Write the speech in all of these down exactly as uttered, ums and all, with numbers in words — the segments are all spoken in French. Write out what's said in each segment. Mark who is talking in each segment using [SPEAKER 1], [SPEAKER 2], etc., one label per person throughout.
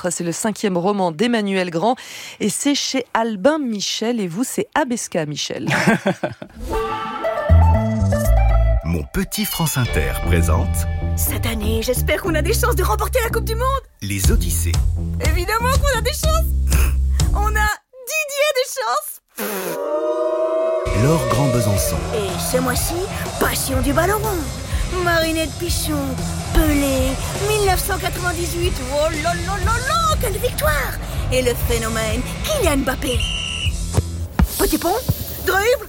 [SPEAKER 1] L'autre, c'est le cinquième roman d'Emmanuel Grand et c'est chez Albin Michel. Et vous, c'est Abesca Michel.
[SPEAKER 2] Mon petit France Inter présente...
[SPEAKER 3] Cette année, j'espère qu'on a des chances de remporter la Coupe du Monde.
[SPEAKER 2] Les Odyssées.
[SPEAKER 3] Évidemment qu'on a des chances. On a Didier des chances.
[SPEAKER 2] Laure Grand Besançon.
[SPEAKER 3] Et ce mois-ci, passion du ballon rond. Marinette Pichon, Pelé, dix-neuf cent quatre-vingt-dix-huit. Oh là là là là, quelle victoire. Et le phénomène, Kylian Mbappé. Petit pont, dribble.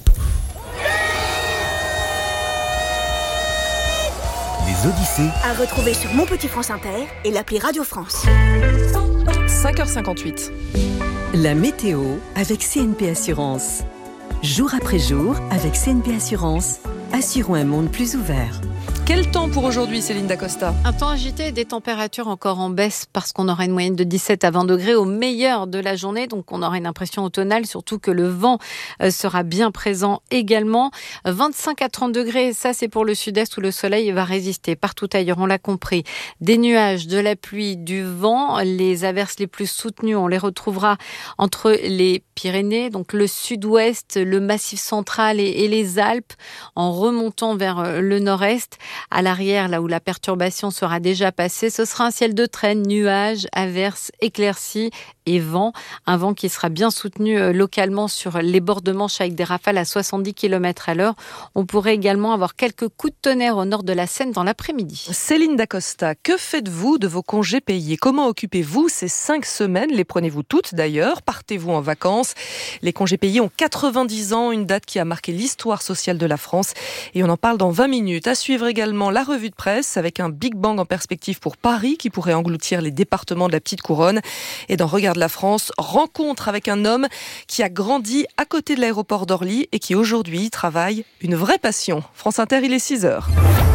[SPEAKER 2] Les Odyssées.
[SPEAKER 3] À retrouver sur Mon Petit France Inter et l'appli Radio France.
[SPEAKER 1] cinq heures cinquante-huit.
[SPEAKER 4] La météo avec C N P Assurance. Jour après jour, avec C N P Assurance, assurons un monde plus ouvert.
[SPEAKER 1] Quel temps pour aujourd'hui, Céline Dacosta?
[SPEAKER 5] Un temps agité et des températures encore en baisse parce qu'on aura une moyenne de dix-sept à vingt degrés au meilleur de la journée. Donc, on aura une impression automnale, surtout que le vent sera bien présent également. vingt-cinq à trente degrés, ça c'est pour le sud-est où le soleil va résister. Partout ailleurs, on l'a compris. Des nuages, de la pluie, du vent. Les averses les plus soutenues, on les retrouvera entre les Pyrénées, donc le sud-ouest, le massif central et, et les Alpes, en remontant vers le nord-est. À l'arrière, là où la perturbation sera déjà passée, ce sera un ciel de traîne, nuages, averses, éclaircies et vent. Un vent qui sera bien soutenu localement sur les bords de Manche avec des rafales à soixante-dix kilomètres à l'heure. On pourrait également avoir quelques coups de tonnerre au nord de la Seine dans l'après-midi.
[SPEAKER 1] Céline Dacosta, que faites-vous de vos congés payés? Comment occupez-vous ces cinq semaines? Les prenez-vous toutes d'ailleurs? Partez-vous en vacances? Les congés payés ont quatre-vingt-dix ans, une date qui a marqué l'histoire sociale de la France. Et on en parle dans vingt minutes. À suivre également la revue de presse avec un Big Bang en perspective pour Paris qui pourrait engloutir les départements de la Petite Couronne. Et dans Regarde la France, rencontre avec un homme qui a grandi à côté de l'aéroport d'Orly et qui aujourd'hui travaille une vraie passion. France Inter, il est six heures.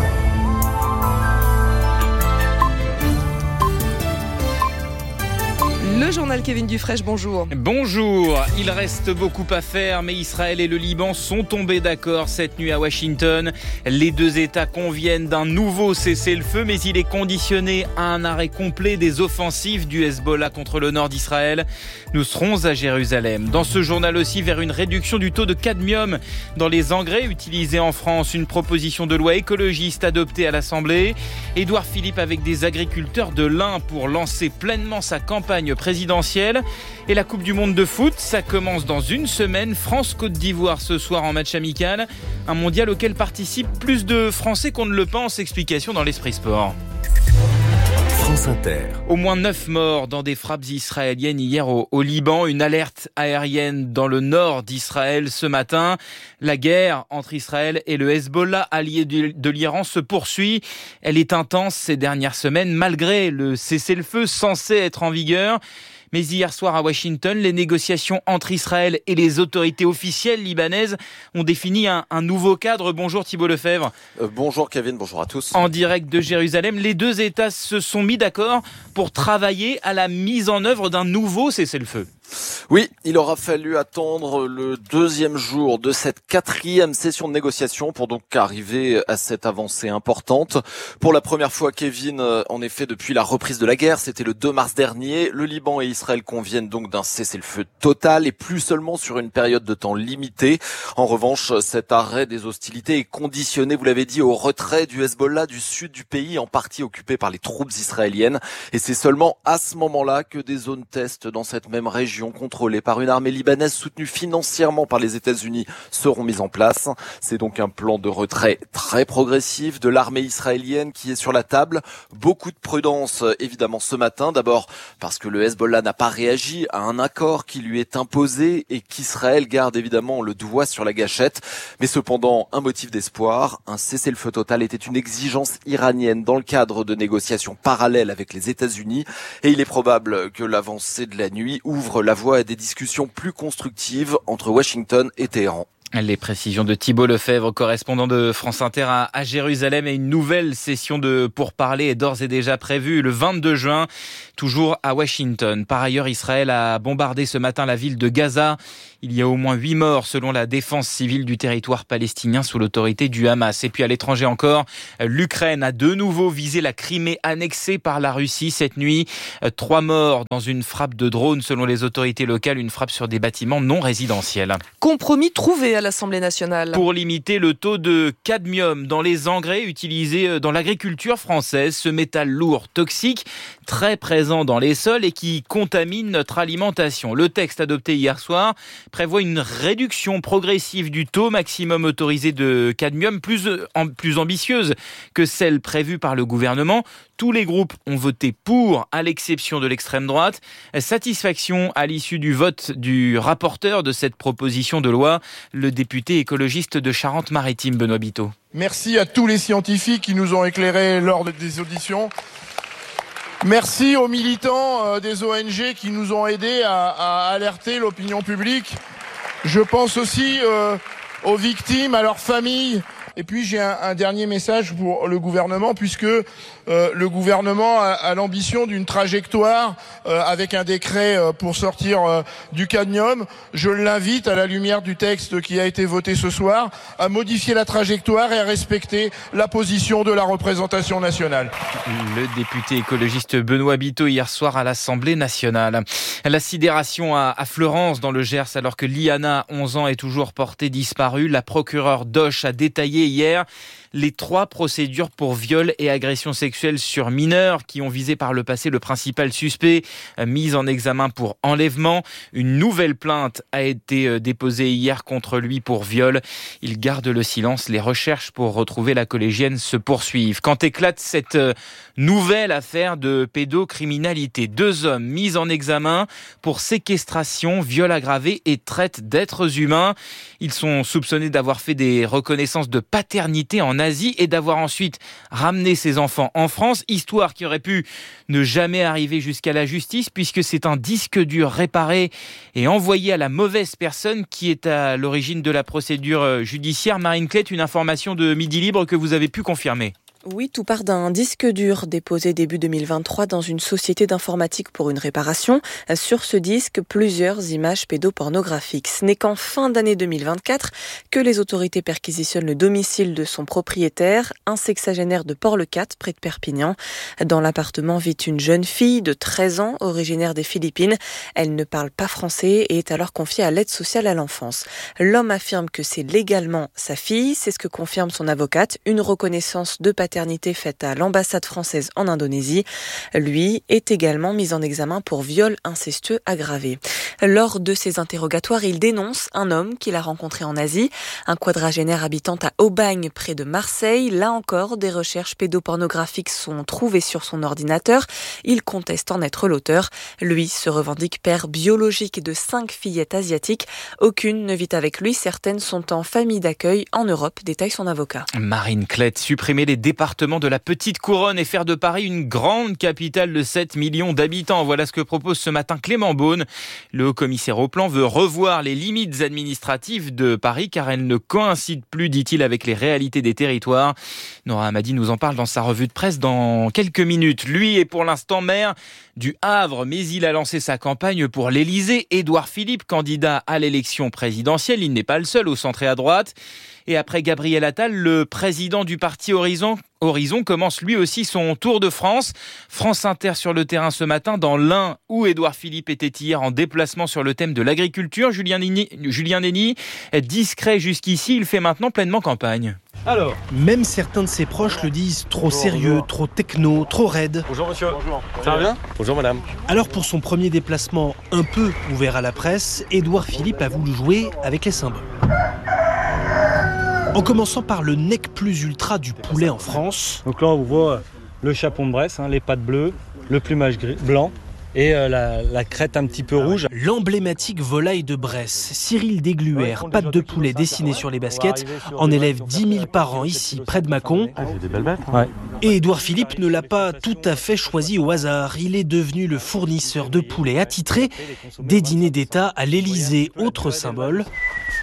[SPEAKER 1] Le journal Kevin Dufresne, bonjour.
[SPEAKER 6] Bonjour. Il reste beaucoup à faire, mais Israël et le Liban sont tombés d'accord cette nuit à Washington. Les deux États conviennent d'un nouveau cessez-le-feu, mais il est conditionné à un arrêt complet des offensives du Hezbollah contre le nord d'Israël. Nous serons à Jérusalem. Dans ce journal aussi, vers une réduction du taux de cadmium dans les engrais utilisés en France. Une proposition de loi écologiste adoptée à l'Assemblée. Édouard Philippe avec des agriculteurs de l'Ain pour lancer pleinement sa campagne présidentielle. Et la Coupe du Monde de foot, ça commence dans une semaine. France-Côte d'Ivoire ce soir en match amical. Un mondial auquel participent plus de Français qu'on ne le pense. Explication dans l'Esprit Sport.
[SPEAKER 2] France Inter.
[SPEAKER 6] Au moins neuf morts dans des frappes israéliennes hier au, au Liban. Une alerte aérienne dans le nord d'Israël ce matin. La guerre entre Israël et le Hezbollah, allié de, de l'Iran, se poursuit. Elle est intense ces dernières semaines, malgré le cessez-le-feu censé être en vigueur. Mais hier soir à Washington, les négociations entre Israël et les autorités officielles libanaises ont défini un, un nouveau cadre. Bonjour Thibault Lefebvre.
[SPEAKER 7] Euh, bonjour Kevin, bonjour à tous.
[SPEAKER 6] En direct de Jérusalem, les deux États se sont mis d'accord pour travailler à la mise en œuvre d'un nouveau cessez-le-feu.
[SPEAKER 7] Oui, il aura fallu attendre le deuxième jour de cette quatrième session de négociation pour donc arriver à cette avancée importante. Pour la première fois, Kevin, en effet, depuis la reprise de la guerre, c'était le deux mars dernier, le Liban et Israël conviennent donc d'un cessez-le-feu total et plus seulement sur une période de temps limitée. En revanche, cet arrêt des hostilités est conditionné, vous l'avez dit, au retrait du Hezbollah du sud du pays, en partie occupé par les troupes israéliennes. Et c'est seulement à ce moment-là que des zones test dans cette même région contrôlées par une armée libanaise soutenue financièrement par les États-Unis seront mises en place. C'est donc un plan de retrait très progressif de l'armée israélienne qui est sur la table. Beaucoup de prudence évidemment ce matin. D'abord parce que le Hezbollah n'a pas réagi à un accord qui lui est imposé et qu'Israël garde évidemment le doigt sur la gâchette. Mais cependant, un motif d'espoir. Un cessez-le-feu total était une exigence iranienne dans le cadre de négociations parallèles avec les États-Unis. Et il est probable que l'avancée de la nuit ouvre la voie à des discussions plus constructives entre Washington et Téhéran.
[SPEAKER 6] Les précisions de Thibault Lefebvre, correspondant de France Inter à, à Jérusalem, et une nouvelle session de pourparlers est d'ores et déjà prévue le vingt-deux juin, toujours à Washington. Par ailleurs, Israël a bombardé ce matin la ville de Gaza. Il y a au moins huit morts selon la défense civile du territoire palestinien sous l'autorité du Hamas. Et puis à l'étranger encore, l'Ukraine a de nouveau visé la Crimée annexée par la Russie cette nuit. Trois morts dans une frappe de drone selon les autorités locales, une frappe sur des bâtiments non résidentiels.
[SPEAKER 1] Compromis trouvé à l'Assemblée nationale.
[SPEAKER 6] Pour limiter le taux de cadmium dans les engrais utilisés dans l'agriculture française, ce métal lourd toxique très présent dans les sols et qui contamine notre alimentation. Le texte adopté hier soir prévoit une réduction progressive du taux maximum autorisé de cadmium plus, plus ambitieuse que celle prévue par le gouvernement. Tous les groupes ont voté pour, à l'exception de l'extrême droite. Satisfaction à l'issue du vote du rapporteur de cette proposition de loi, le député écologiste de Charente-Maritime, Benoît Biteau.
[SPEAKER 8] Merci à tous les scientifiques qui nous ont éclairés lors des auditions. Merci aux militants des O N G qui nous ont aidés à, à alerter l'opinion publique. Je pense aussi euh, aux victimes, à leurs familles. Et puis j'ai un, un dernier message pour le gouvernement, puisque euh, le gouvernement a, a l'ambition d'une trajectoire euh, avec un décret euh, pour sortir euh, du cadmium. Je l'invite, à la lumière du texte qui a été voté ce soir, à modifier la trajectoire et à respecter la position de la représentation nationale.
[SPEAKER 6] Le député écologiste Benoît Biteau hier soir à l'Assemblée nationale. La sidération à, à Fleurance dans le Gers, alors que Liana, onze ans, est toujours portée disparue. La procureure d'Auch a détaillé hier les trois procédures pour viol et agression sexuelle sur mineurs qui ont visé par le passé le principal suspect, mis en examen pour enlèvement. Une nouvelle plainte a été déposée hier contre lui pour viol. Il garde le silence. Les recherches pour retrouver la collégienne se poursuivent. Quand éclate cette nouvelle affaire de pédocriminalité, deux hommes mis en examen pour séquestration, viol aggravé et traite d'êtres humains. Ils sont soupçonnés d'avoir fait des reconnaissances de paternité en Asie et d'avoir ensuite ramené ses enfants en France, histoire qui aurait pu ne jamais arriver jusqu'à la justice puisque c'est un disque dur réparé et envoyé à la mauvaise personne qui est à l'origine de la procédure judiciaire. Marine Klett, une information de Midi Libre que vous avez pu confirmer.
[SPEAKER 9] Oui, tout part d'un disque dur déposé début deux mille vingt-trois dans une société d'informatique pour une réparation. Sur ce disque, plusieurs images pédopornographiques. Ce n'est qu'en fin d'année deux mille vingt-quatre que les autorités perquisitionnent le domicile de son propriétaire, un sexagénaire de Port-le-Cat, près de Perpignan. Dans l'appartement vit une jeune fille de treize ans, originaire des Philippines. Elle ne parle pas français et est alors confiée à l'aide sociale à l'enfance. L'homme affirme que c'est légalement sa fille, c'est ce que confirme son avocate. Une reconnaissance de paternité faite à l'ambassade française en Indonésie. Lui est également mis en examen pour viol incestueux aggravé. Lors de ses interrogatoires, il dénonce un homme qu'il a rencontré en Asie, un quadragénaire habitant à Aubagne, près de Marseille. Là encore, des recherches pédopornographiques sont trouvées sur son ordinateur. Il conteste en être l'auteur. Lui se revendique père biologique de cinq fillettes asiatiques. Aucune ne vit avec lui. Certaines sont en famille d'accueil en Europe, détaille son avocat.
[SPEAKER 6] Marine Klett, supprimer les départements de la Petite Couronne et faire de Paris une grande capitale de sept millions d'habitants. Voilà ce que propose ce matin Clément Beaune. Le haut-commissaire au plan veut revoir les limites administratives de Paris car elles ne coïncident plus, dit-il, avec les réalités des territoires. Nora Hamadi nous en parle dans sa revue de presse dans quelques minutes. Lui est pour l'instant maire du Havre, mais il a lancé sa campagne pour l'Élysée. Édouard Philippe, candidat à l'élection présidentielle, il n'est pas le seul au centre et à droite. Et après Gabriel Attal, le président du parti Horizon, Horizon commence lui aussi son tour de France. France Inter sur le terrain ce matin dans l'Ain où Édouard Philippe était hier en déplacement sur le thème de l'agriculture. Julien Nenny, Julien Nenny, discret jusqu'ici, il fait maintenant pleinement campagne.
[SPEAKER 10] Alors, même certains de ses proches le disent trop bonjour, sérieux, bonjour. trop techno, trop raide.
[SPEAKER 11] Bonjour monsieur. Bonjour. Ça va bien ? Bonjour madame.
[SPEAKER 10] Alors pour son premier déplacement un peu ouvert à la presse, Édouard Philippe a voulu jouer avec les symboles. En commençant par le nec plus ultra du poulet en France.
[SPEAKER 11] Donc là on voit le chapon de Bresse, hein, les pattes bleues, le plumage gris, blanc et euh, la, la crête un petit peu rouge.
[SPEAKER 10] L'emblématique volaille de Bresse, Cyril Degluer, pâte de poulet dessinée sur les baskets, en élève dix mille par an ici près de Mâcon.
[SPEAKER 11] Ah, c'est des belles bêtes. Hein. Ouais.
[SPEAKER 10] Et Édouard Philippe ne l'a pas tout à fait choisi au hasard. Il est devenu le fournisseur de poulet attitré des dîners d'État à l'Élysée, autre symbole.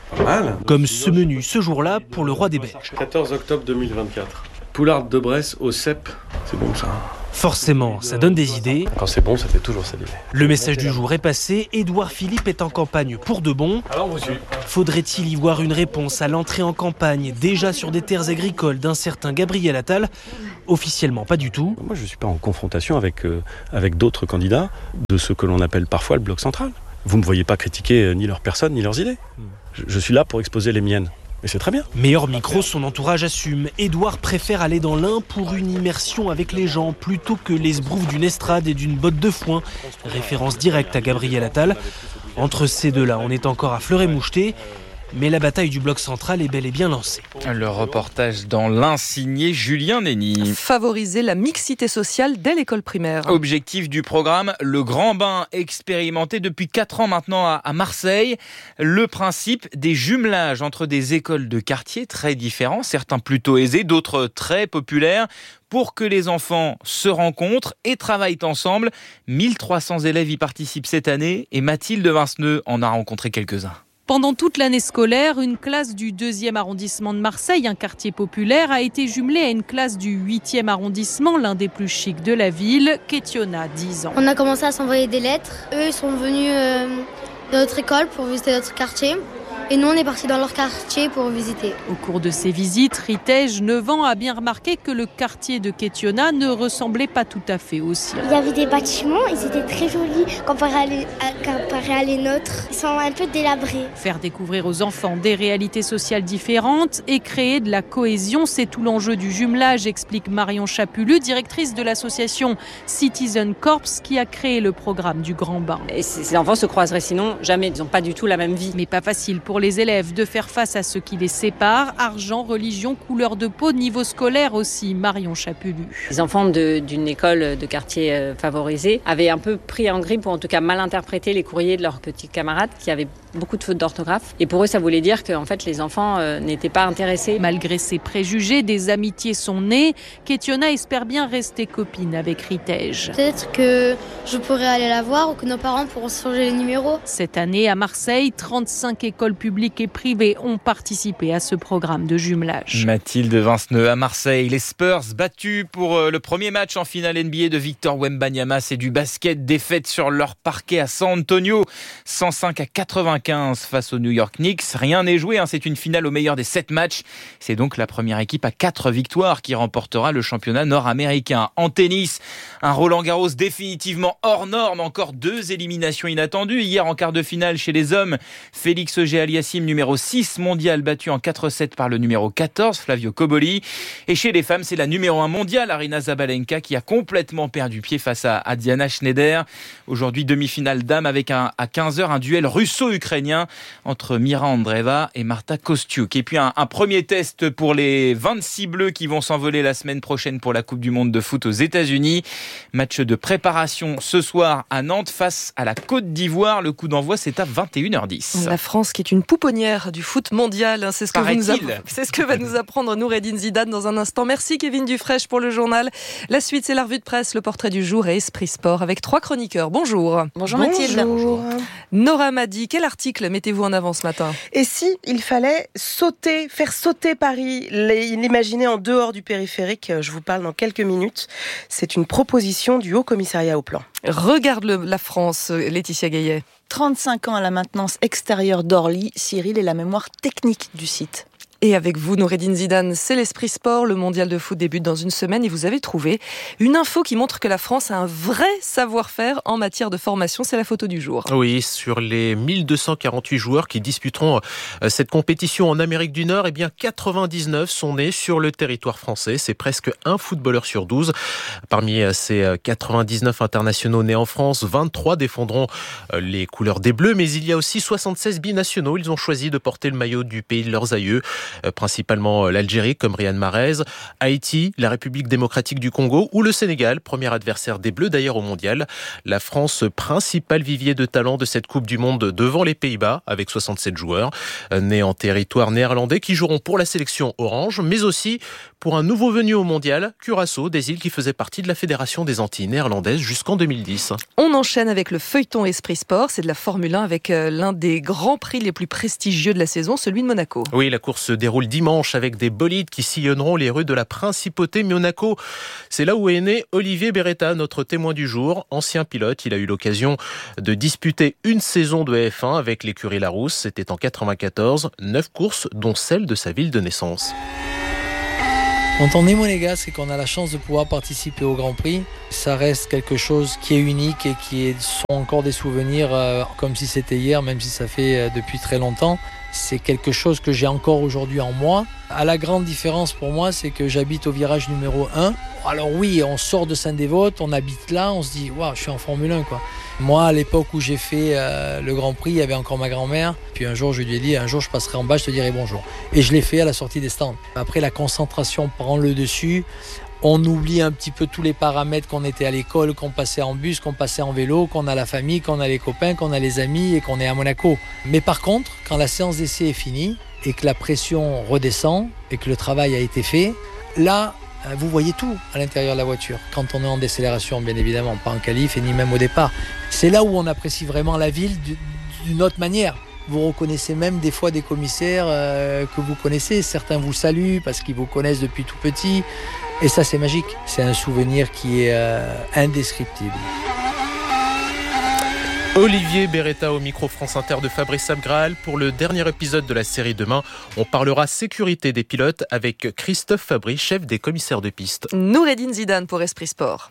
[SPEAKER 12] Pas mal.
[SPEAKER 10] Comme ce menu ce jour-là pour le roi des Belges.
[SPEAKER 12] quatorze octobre deux mille vingt-quatre. Poularde de Bresse au cèpe. C'est bon ça.
[SPEAKER 10] Forcément, ça donne des idées.
[SPEAKER 12] Quand c'est bon, ça fait toujours saliver.
[SPEAKER 10] Le message du jour est passé. Édouard Philippe est en campagne pour de bon.
[SPEAKER 12] Alors vous suivez.
[SPEAKER 10] Faudrait-il y voir une réponse à l'entrée en campagne, déjà sur des terres agricoles, d'un certain Gabriel Attal ? Officiellement, pas du tout.
[SPEAKER 12] Moi, je ne suis pas en confrontation avec, euh, avec d'autres candidats de ce que l'on appelle parfois le bloc central. Vous ne me voyez pas critiquer ni leur personne, ni leurs idées. Je, je suis là pour exposer les miennes. Et c'est très bien.
[SPEAKER 10] Mais hors micro, son entourage assume. Édouard préfère aller dans l'Ain pour une immersion avec les gens plutôt que les sbroufs d'une estrade et d'une botte de foin. Référence directe à Gabriel Attal. Entre ces deux-là, on est encore à fleuret-moucheté. Mais la bataille du bloc central est bel et bien lancée.
[SPEAKER 6] Le reportage dans l'Ain signé Julien Nény.
[SPEAKER 1] Favoriser la mixité sociale dès l'école primaire.
[SPEAKER 6] Objectif du programme, le grand bain expérimenté depuis quatre ans maintenant à Marseille. Le principe des jumelages entre des écoles de quartier très différents, certains plutôt aisés, d'autres très populaires, pour que les enfants se rencontrent et travaillent ensemble. mille trois cents élèves y participent cette année et Mathilde Vinceneux en a rencontré quelques-uns.
[SPEAKER 13] Pendant toute l'année scolaire, une classe du deuxième arrondissement de Marseille, un quartier populaire, a été jumelée à une classe du huitième arrondissement, l'un des plus chics de la ville, Kétiona, dix ans.
[SPEAKER 14] On a commencé à s'envoyer des lettres. Eux, ils sont venus euh, de notre école pour visiter notre quartier. Et nous, on est partis dans leur quartier pour visiter.
[SPEAKER 13] Au cours de ces visites, Ritej, neuf ans, a bien remarqué que le quartier de Kétiona ne ressemblait pas tout à fait au sien.
[SPEAKER 15] Il y avait des bâtiments, ils étaient très jolis comparé à les, à, comparé à les nôtres. Ils sont un peu délabrés.
[SPEAKER 13] Faire découvrir aux enfants des réalités sociales différentes et créer de la cohésion, c'est tout l'enjeu du jumelage, explique Marion Chapulu, directrice de l'association Citizen Corps, qui a créé le programme du Grand Bain.
[SPEAKER 16] Et ces enfants se croiseraient sinon jamais, ils n'ont pas du tout la même vie.
[SPEAKER 13] Mais pas facile pour les élèves de faire face à ce qui les sépare, argent, religion, couleur de peau, niveau scolaire aussi, Marion Chapulu.
[SPEAKER 16] Les enfants de, d'une école de quartier euh, favorisé avaient un peu pris en grippe, ou en tout cas mal interprété les courriers de leurs petits camarades qui avaient beaucoup de fautes d'orthographe. Et pour eux, ça voulait dire que en fait, les enfants euh, n'étaient pas intéressés.
[SPEAKER 13] Malgré ces préjugés, des amitiés sont nées. Kétiona espère bien rester copine avec Ritej.
[SPEAKER 14] Peut-être que je pourrais aller la voir ou que nos parents pourront se changer les numéros.
[SPEAKER 13] Cette année, à Marseille, trente-cinq écoles publiques et privées ont participé à ce programme de jumelage.
[SPEAKER 6] Mathilde Vinceneux à Marseille. Les Spurs battus pour le premier match en finale N B A de Victor Wembanyama. C'est du basket, défaite sur leur parquet à San Antonio. cent cinq à quatre-vingt-quinze face aux New York Knicks. Rien n'est joué, hein. C'est une finale au meilleur des sept matchs. C'est donc la première équipe à quatre victoires qui remportera le championnat nord-américain. En tennis, un Roland-Garros définitivement hors norme. Encore deux éliminations inattendues. Hier en quart de finale chez les hommes, Félix Auger-Aliassime, numéro six mondial, battu en quatre sept par le numéro quatorze, Flavio Cobolli. Et chez les femmes, c'est la numéro un mondiale, Aryna Zabalenka, qui a complètement perdu pied face à, à Diana Schneider. Aujourd'hui, demi-finale dames avec un, à quinze heures un duel russo-ukrainien entre Mira Andreeva et Marta Kostyuk. Et puis un, un premier test pour les vingt-six bleus qui vont s'envoler la semaine prochaine pour la Coupe du Monde de foot aux États-Unis. Match de préparation ce soir à Nantes face à la Côte d'Ivoire. Le coup d'envoi, c'est à vingt et une heures dix.
[SPEAKER 1] La France qui est une pouponnière du foot mondial, c'est ce que, vous nous app... c'est ce que va nous apprendre Noureddine Zidane dans un instant. Merci Kevin Dufresne pour le journal. La suite, c'est la revue de presse, le portrait du jour et Esprit Sport avec trois chroniqueurs. Bonjour.
[SPEAKER 17] Bonjour Mathilde.
[SPEAKER 1] Bonjour. Nora Madi, quel article mettez-vous en avant ce matin ?
[SPEAKER 17] Et si il fallait sauter, faire sauter Paris, l'imaginer en dehors du périphérique, je vous parle dans quelques minutes. C'est une proposition du Haut Commissariat au Plan.
[SPEAKER 1] Regarde le, la France, Laetitia Gaillet.
[SPEAKER 18] trente-cinq ans à la maintenance extérieure d'Orly, Cyril est la mémoire technique du site.
[SPEAKER 1] Et avec vous, Noureddine Zidane, c'est l'Esprit Sport. Le mondial de foot débute dans une semaine et vous avez trouvé une info qui montre que la France a un vrai savoir-faire en matière de formation. C'est la photo du jour.
[SPEAKER 19] Oui, sur les mille deux cent quarante-huit joueurs qui disputeront cette compétition en Amérique du Nord, eh bien quatre-vingt-dix-neuf sont nés sur le territoire français. C'est presque un footballeur sur douze. Parmi ces quatre-vingt-dix-neuf internationaux nés en France, vingt-trois défendront les couleurs des Bleus, mais il y a aussi soixante-seize binationaux. Ils ont choisi de porter le maillot du pays de leurs aïeux. principalement l'Algérie comme Riyad Mahrez, Haïti, la République démocratique du Congo ou le Sénégal, premier adversaire des Bleus d'ailleurs au mondial. La France, principal vivier de talent de cette Coupe du Monde devant les Pays-Bas avec soixante-sept joueurs nés en territoire néerlandais qui joueront pour la sélection orange mais aussi pour un nouveau venu au mondial, Curaçao, des îles qui faisaient partie de la Fédération des Antilles néerlandaises jusqu'en deux mille dix.
[SPEAKER 1] On enchaîne avec le feuilleton Esprit Sport, c'est de la Formule un avec l'un des grands prix les plus prestigieux de la saison, celui de Monaco.
[SPEAKER 19] Oui, la course se déroule dimanche avec des bolides qui sillonneront les rues de la Principauté. Monaco, c'est là où est né Olivier Beretta, notre témoin du jour, ancien pilote. Il a eu l'occasion de disputer une saison de F un avec l'écurie Larousse. C'était en quatre-vingt-quatorze, neuf courses, dont celle de sa ville de naissance.
[SPEAKER 20] Quand on est monégasque, c'est qu'on a la chance de pouvoir participer au Grand Prix. Ça reste quelque chose qui est unique et qui sont encore des souvenirs euh, comme si c'était hier, même si ça fait euh, depuis très longtemps. C'est quelque chose que j'ai encore aujourd'hui en moi. À la grande différence pour moi, c'est que j'habite au virage numéro un. Alors oui, on sort de Saint-Dévote, on habite là, on se dit « Waouh, je suis en Formule un ». Quoi. Moi, à l'époque où j'ai fait euh, le Grand Prix, il y avait encore ma grand-mère. Puis un jour, je lui ai dit « Un jour, je passerai en bas, je te dirai bonjour ». Et je l'ai fait à la sortie des stands. Après, la concentration prend le dessus. On oublie un petit peu tous les paramètres qu'on était à l'école, qu'on passait en bus, qu'on passait en vélo, qu'on a la famille, qu'on a les copains, qu'on a les amis et qu'on est à Monaco. Mais par contre, quand la séance d'essai est finie et que la pression redescend et que le travail a été fait, là, vous voyez tout à l'intérieur de la voiture. Quand on est en décélération, bien évidemment, pas en qualif et ni même au départ. C'est là où on apprécie vraiment la ville d'une autre manière. Vous reconnaissez même des fois des commissaires euh, que vous connaissez. Certains vous saluent parce qu'ils vous connaissent depuis tout petit. Et ça, c'est magique. C'est un souvenir qui est euh, indescriptible.
[SPEAKER 19] Olivier Beretta au micro France Inter de Fabrice Abgral. Pour le dernier épisode de la série demain, on parlera sécurité des pilotes avec Christophe Fabry, chef des commissaires de piste.
[SPEAKER 1] Noureddine Zidane pour Esprit Sport.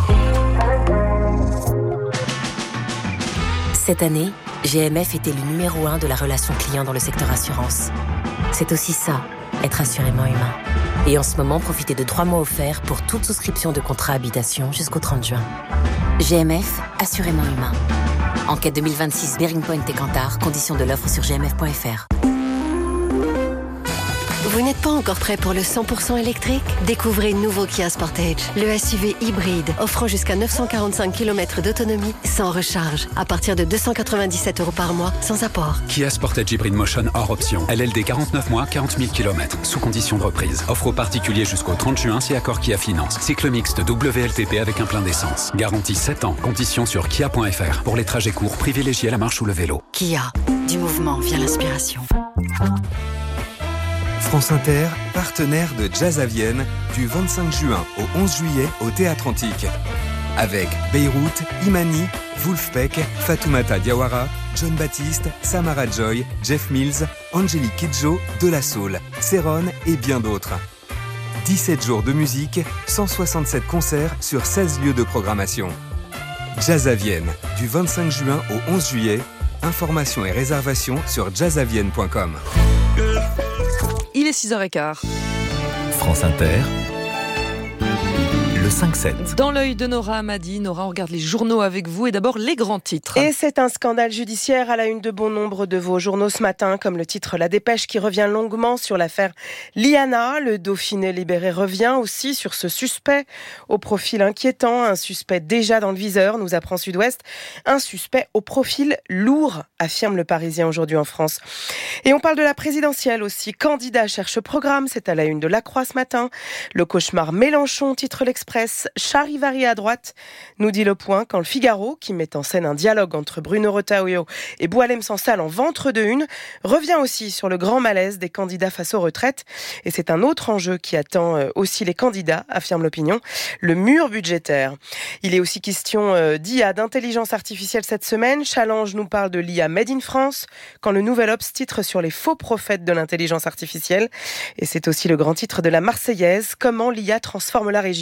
[SPEAKER 21] Cette année, G M F était le numéro un de la relation client dans le secteur assurance. C'est aussi ça, être assurément humain. Et en ce moment, profitez de trois mois offerts pour toute souscription de contrat habitation jusqu'au trente juin. G M F, assurément humain. Enquête deux mille vingt-six, Bearing Point et Kantar, conditions de l'offre sur g m f point f r.
[SPEAKER 22] Vous n'êtes pas encore prêt pour le cent pour cent électrique ? Découvrez nouveau Kia Sportage, le S U V hybride, offrant jusqu'à neuf cent quarante-cinq kilomètres d'autonomie sans recharge, à partir de deux cent quatre-vingt-dix-sept euros par mois, sans apport.
[SPEAKER 23] Kia Sportage Hybrid Motion hors option. L L D quarante-neuf mois, quarante mille kilomètres, sous condition de reprise. Offre aux particuliers jusqu'au trente juin, si accord Kia Finance. Cycle mixte W L T P avec un plein d'essence. Garantie sept ans. Conditions sur kia point f r. Pour les trajets courts, privilégiez la marche ou le vélo.
[SPEAKER 22] Kia, du mouvement vient l'inspiration.
[SPEAKER 2] France Inter, partenaire de Jazz à Vienne, du vingt-cinq juin au onze juillet au Théâtre Antique. Avec Beyrouth, Imani, Wolfpack, Fatoumata Diawara, John Baptiste, Samara Joy, Jeff Mills, Angélique Kidjo, De La Soul, Céron et bien d'autres. dix-sept jours de musique, cent soixante-sept concerts sur seize lieux de programmation. Jazz à Vienne, du vingt-cinq juin au onze juillet. Informations et réservations sur jazz à vienne point com.
[SPEAKER 1] Il est six heures quinze.
[SPEAKER 2] France Inter, le cinq sept.
[SPEAKER 1] Dans l'œil de Nora Amadi, Nora, on regarde les journaux avec vous et d'abord les grands titres.
[SPEAKER 17] Et c'est un scandale judiciaire à la une de bon nombre de vos journaux ce matin, comme le titre La Dépêche qui revient longuement sur l'affaire Liana. Le Dauphiné libéré revient aussi sur ce suspect au profil inquiétant, un suspect déjà dans le viseur, nous apprend Sud-Ouest, un suspect au profil lourd, affirme le Parisien aujourd'hui en France. Et on parle de la présidentielle aussi. Candidat cherche programme, c'est à la une de La Croix ce matin. Le cauchemar Mélenchon, titre l'Express. Charivari à droite, nous dit Le Point, quand le Figaro, qui met en scène un dialogue entre Bruno Retailleau et Boualem Sansal en ventre de une, revient aussi sur le grand malaise des candidats face aux retraites. Et c'est un autre enjeu qui attend aussi les candidats, affirme l'opinion, le mur budgétaire. Il est aussi question d'I A, d'intelligence artificielle cette semaine. Challenge nous parle de l'I A Made in France, quand le Nouvel Obs titre sur les faux prophètes de l'intelligence artificielle. Et c'est aussi le grand titre de la Marseillaise, comment l'I A transforme la région.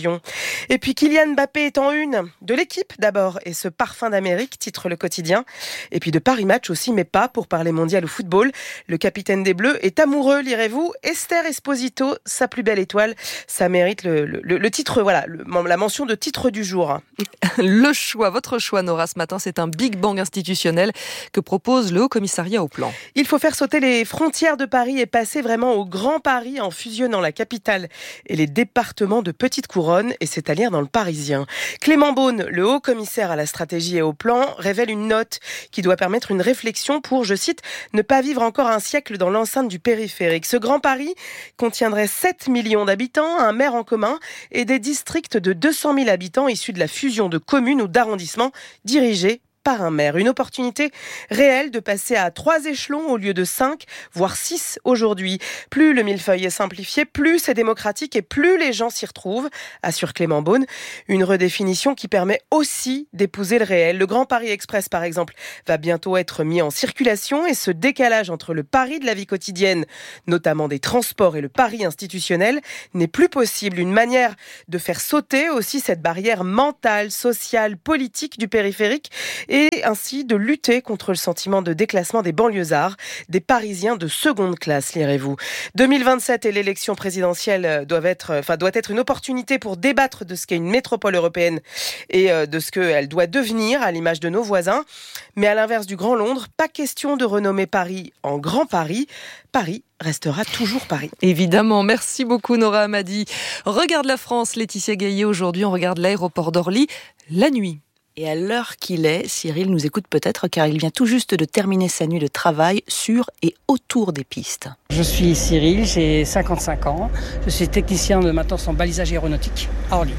[SPEAKER 17] Et puis Kylian Mbappé est en une de l'équipe d'abord et ce parfum d'Amérique, titre le quotidien. Et puis de Paris Match aussi, mais pas pour parler mondial ou football. Le capitaine des Bleus est amoureux, lirez-vous. Esther Esposito, sa plus belle étoile, ça mérite le, le, le titre, voilà, le, la mention de titre du jour.
[SPEAKER 1] Le choix, votre choix Nora ce matin, c'est un Big Bang institutionnel que propose le Haut Commissariat au Plan.
[SPEAKER 17] Il faut faire sauter les frontières de Paris et passer vraiment au Grand Paris en fusionnant la capitale et les départements de Petite Couronne, et c'est à lire dans le Parisien. Clément Beaune, le haut commissaire à la stratégie et au plan, révèle une note qui doit permettre une réflexion pour, je cite, ne pas vivre encore un siècle dans l'enceinte du périphérique. Ce Grand Paris contiendrait sept millions d'habitants, un maire en commun et des districts de deux cent mille habitants issus de la fusion de communes ou d'arrondissements dirigés par un maire. Une opportunité réelle de passer à trois échelons au lieu de cinq, voire six aujourd'hui. Plus le millefeuille est simplifié, plus c'est démocratique et plus les gens s'y retrouvent, assure Clément Beaune. Une redéfinition qui permet aussi d'épouser le réel. Le Grand Paris Express, par exemple, va bientôt être mis en circulation et ce décalage entre le Paris de la vie quotidienne, notamment des transports, et le Paris institutionnel, n'est plus possible. Une manière de faire sauter aussi cette barrière mentale, sociale, politique du périphérique et ainsi de lutter contre le sentiment de déclassement des banlieusards, des Parisiens de seconde classe, lirez-vous. deux mille vingt-sept et l'élection présidentielle doivent être, enfin, doit être une opportunité pour débattre de ce qu'est une métropole européenne et de ce qu'elle doit devenir à l'image de nos voisins. Mais à l'inverse du Grand Londres, pas question de renommer Paris en Grand Paris. Paris restera toujours Paris.
[SPEAKER 1] Évidemment, merci beaucoup Nora Amadi. Regarde la France, Laetitia Gaillet, aujourd'hui on regarde l'aéroport d'Orly la nuit.
[SPEAKER 18] Et à l'heure qu'il est, Cyril nous écoute peut-être car il vient tout juste de terminer sa nuit de travail sur et autour des pistes.
[SPEAKER 3] Je suis Cyril, j'ai cinquante-cinq ans, je suis technicien de maintenance en balisage aéronautique à Orly.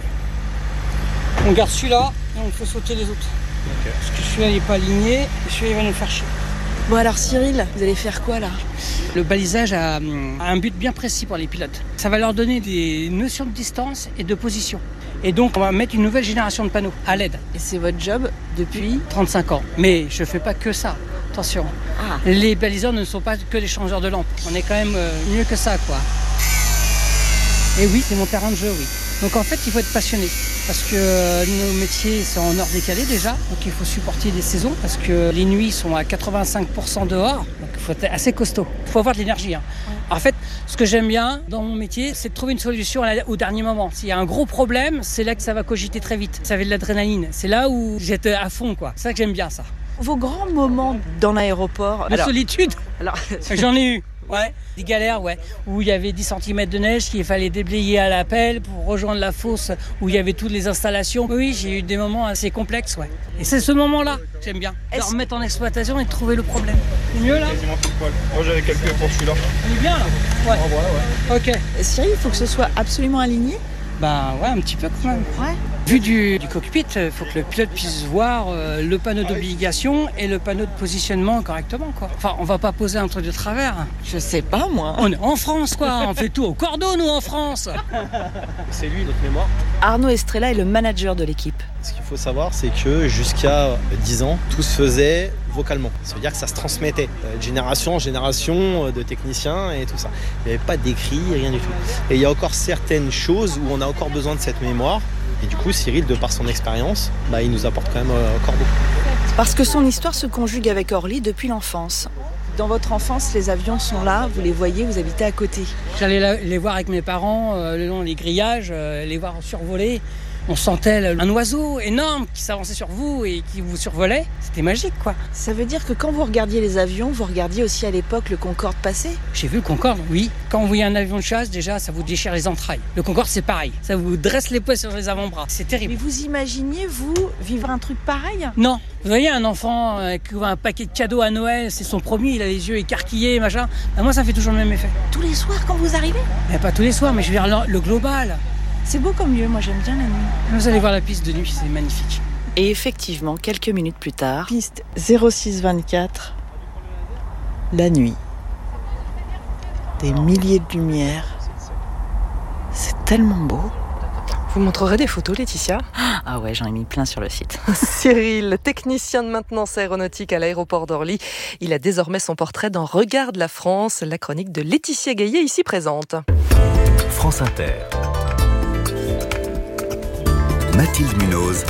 [SPEAKER 3] On garde celui-là et on fait sauter les autres. Okay. Parce que celui-là n'est pas aligné et celui-là il va nous faire chier.
[SPEAKER 18] Bon alors Cyril, vous allez faire quoi là ?
[SPEAKER 3] Le balisage a, a un but bien précis pour les pilotes. Ça va leur donner des notions de distance et de position. Et donc, on va mettre une nouvelle génération de panneaux à L E D.
[SPEAKER 18] Et c'est votre job depuis
[SPEAKER 3] trente-cinq ans. Mais je ne fais pas que ça. Attention. Ah. Les baliseurs ne sont pas que des changeurs de lampes. On est quand même mieux que ça, quoi. Et oui, c'est mon terrain de jeu, oui. Donc en fait, il faut être passionné. Parce que nos métiers sont en heure décalée déjà. Donc il faut supporter les saisons. Parce que les nuits sont à quatre-vingt-cinq pour cent dehors. Donc il faut être assez costaud. Il faut avoir de l'énergie. Hein. Ouais. En fait, ce que j'aime bien dans mon métier, c'est de trouver une solution au dernier moment. S'il y a un gros problème, c'est là que ça va cogiter très vite. Ça fait de l'adrénaline. C'est là où j'étais à fond, quoi. C'est ça que j'aime bien, ça.
[SPEAKER 18] Vos grands moments dans l'aéroport...
[SPEAKER 3] De alors... solitude
[SPEAKER 18] alors...
[SPEAKER 3] J'en ai eu. Ouais, des galères, ouais, où il y avait dix centimètres de neige qu'il fallait déblayer à la pelle pour rejoindre la fosse où il y avait toutes les installations. Oui, j'ai eu des moments assez complexes, ouais. Et c'est ce moment-là que j'aime bien, de remettre en exploitation et de trouver le problème. C'est mieux là ?
[SPEAKER 4] Quasiment tout poil. Moi j'avais calculé pour celui-là.
[SPEAKER 3] On est bien là ? Ouais.
[SPEAKER 4] Oh, ouais, ouais.
[SPEAKER 3] Ok.
[SPEAKER 18] Cyril, il faut que ce soit absolument aligné ?
[SPEAKER 3] Bah ouais, un petit peu quand même.
[SPEAKER 18] Ouais.
[SPEAKER 3] Vu du, du cockpit, il faut que le pilote puisse voir euh, le panneau d'obligation et le panneau de positionnement correctement, quoi. Enfin, on va pas poser un truc de travers.
[SPEAKER 18] Je sais pas, moi.
[SPEAKER 3] On est en France, quoi. On fait tout au cordeau, nous, en France.
[SPEAKER 4] C'est lui, notre mémoire.
[SPEAKER 18] Arnaud Estrella est le manager de l'équipe.
[SPEAKER 5] Ce qu'il faut savoir, c'est que jusqu'à dix ans, tout se faisait vocalement. Ça veut dire que ça se transmettait de génération en génération de techniciens et tout ça. Il n'y avait pas d'écrit, rien du tout. Et il y a encore certaines choses où on a encore besoin de cette mémoire. Et du coup, Cyril, de par son expérience, bah, il nous apporte quand même euh, encore beaucoup.
[SPEAKER 18] Parce que son histoire se conjugue avec Orly depuis l'enfance. Dans votre enfance, les avions sont là, vous les voyez, vous habitez à côté.
[SPEAKER 3] J'allais les voir avec mes parents euh, le long des grillages, euh, les voir survoler. On sentait un oiseau énorme qui s'avançait sur vous et qui vous survolait. C'était magique, quoi.
[SPEAKER 18] Ça veut dire que quand vous regardiez les avions, vous regardiez aussi à l'époque le Concorde passer ?
[SPEAKER 3] J'ai vu le Concorde, oui. Quand vous voyez un avion de chasse, déjà, ça vous déchire les entrailles. Le Concorde, c'est pareil. Ça vous dresse les poils sur les avant-bras. C'est terrible.
[SPEAKER 18] Mais vous imaginiez, vous, vivre un truc pareil ?
[SPEAKER 3] Non. Vous voyez un enfant euh, qui ouvre un paquet de cadeaux à Noël, c'est son premier, il a les yeux écarquillés, machin. Ben moi, ça fait toujours le même effet.
[SPEAKER 18] Tous les soirs, quand vous arrivez ?
[SPEAKER 3] Mais pas tous les soirs, mais je veux dire le, le global.
[SPEAKER 18] C'est beau comme lieu, moi j'aime bien la nuit.
[SPEAKER 3] Vous allez voir la piste de nuit, c'est magnifique.
[SPEAKER 18] Et effectivement, quelques minutes plus tard, piste zéro six vingt-quatre, la nuit. Des milliers de lumières. C'est tellement beau.
[SPEAKER 1] Vous montrerez des photos, Laetitia ?
[SPEAKER 18] Ah ouais, j'en ai mis plein sur le site.
[SPEAKER 1] Cyril, technicien de maintenance aéronautique à l'aéroport d'Orly. Il a désormais son portrait dans Regarde la France, la chronique de Laetitia Gaillet, ici présente.
[SPEAKER 2] France Inter. Mathilde Munoz.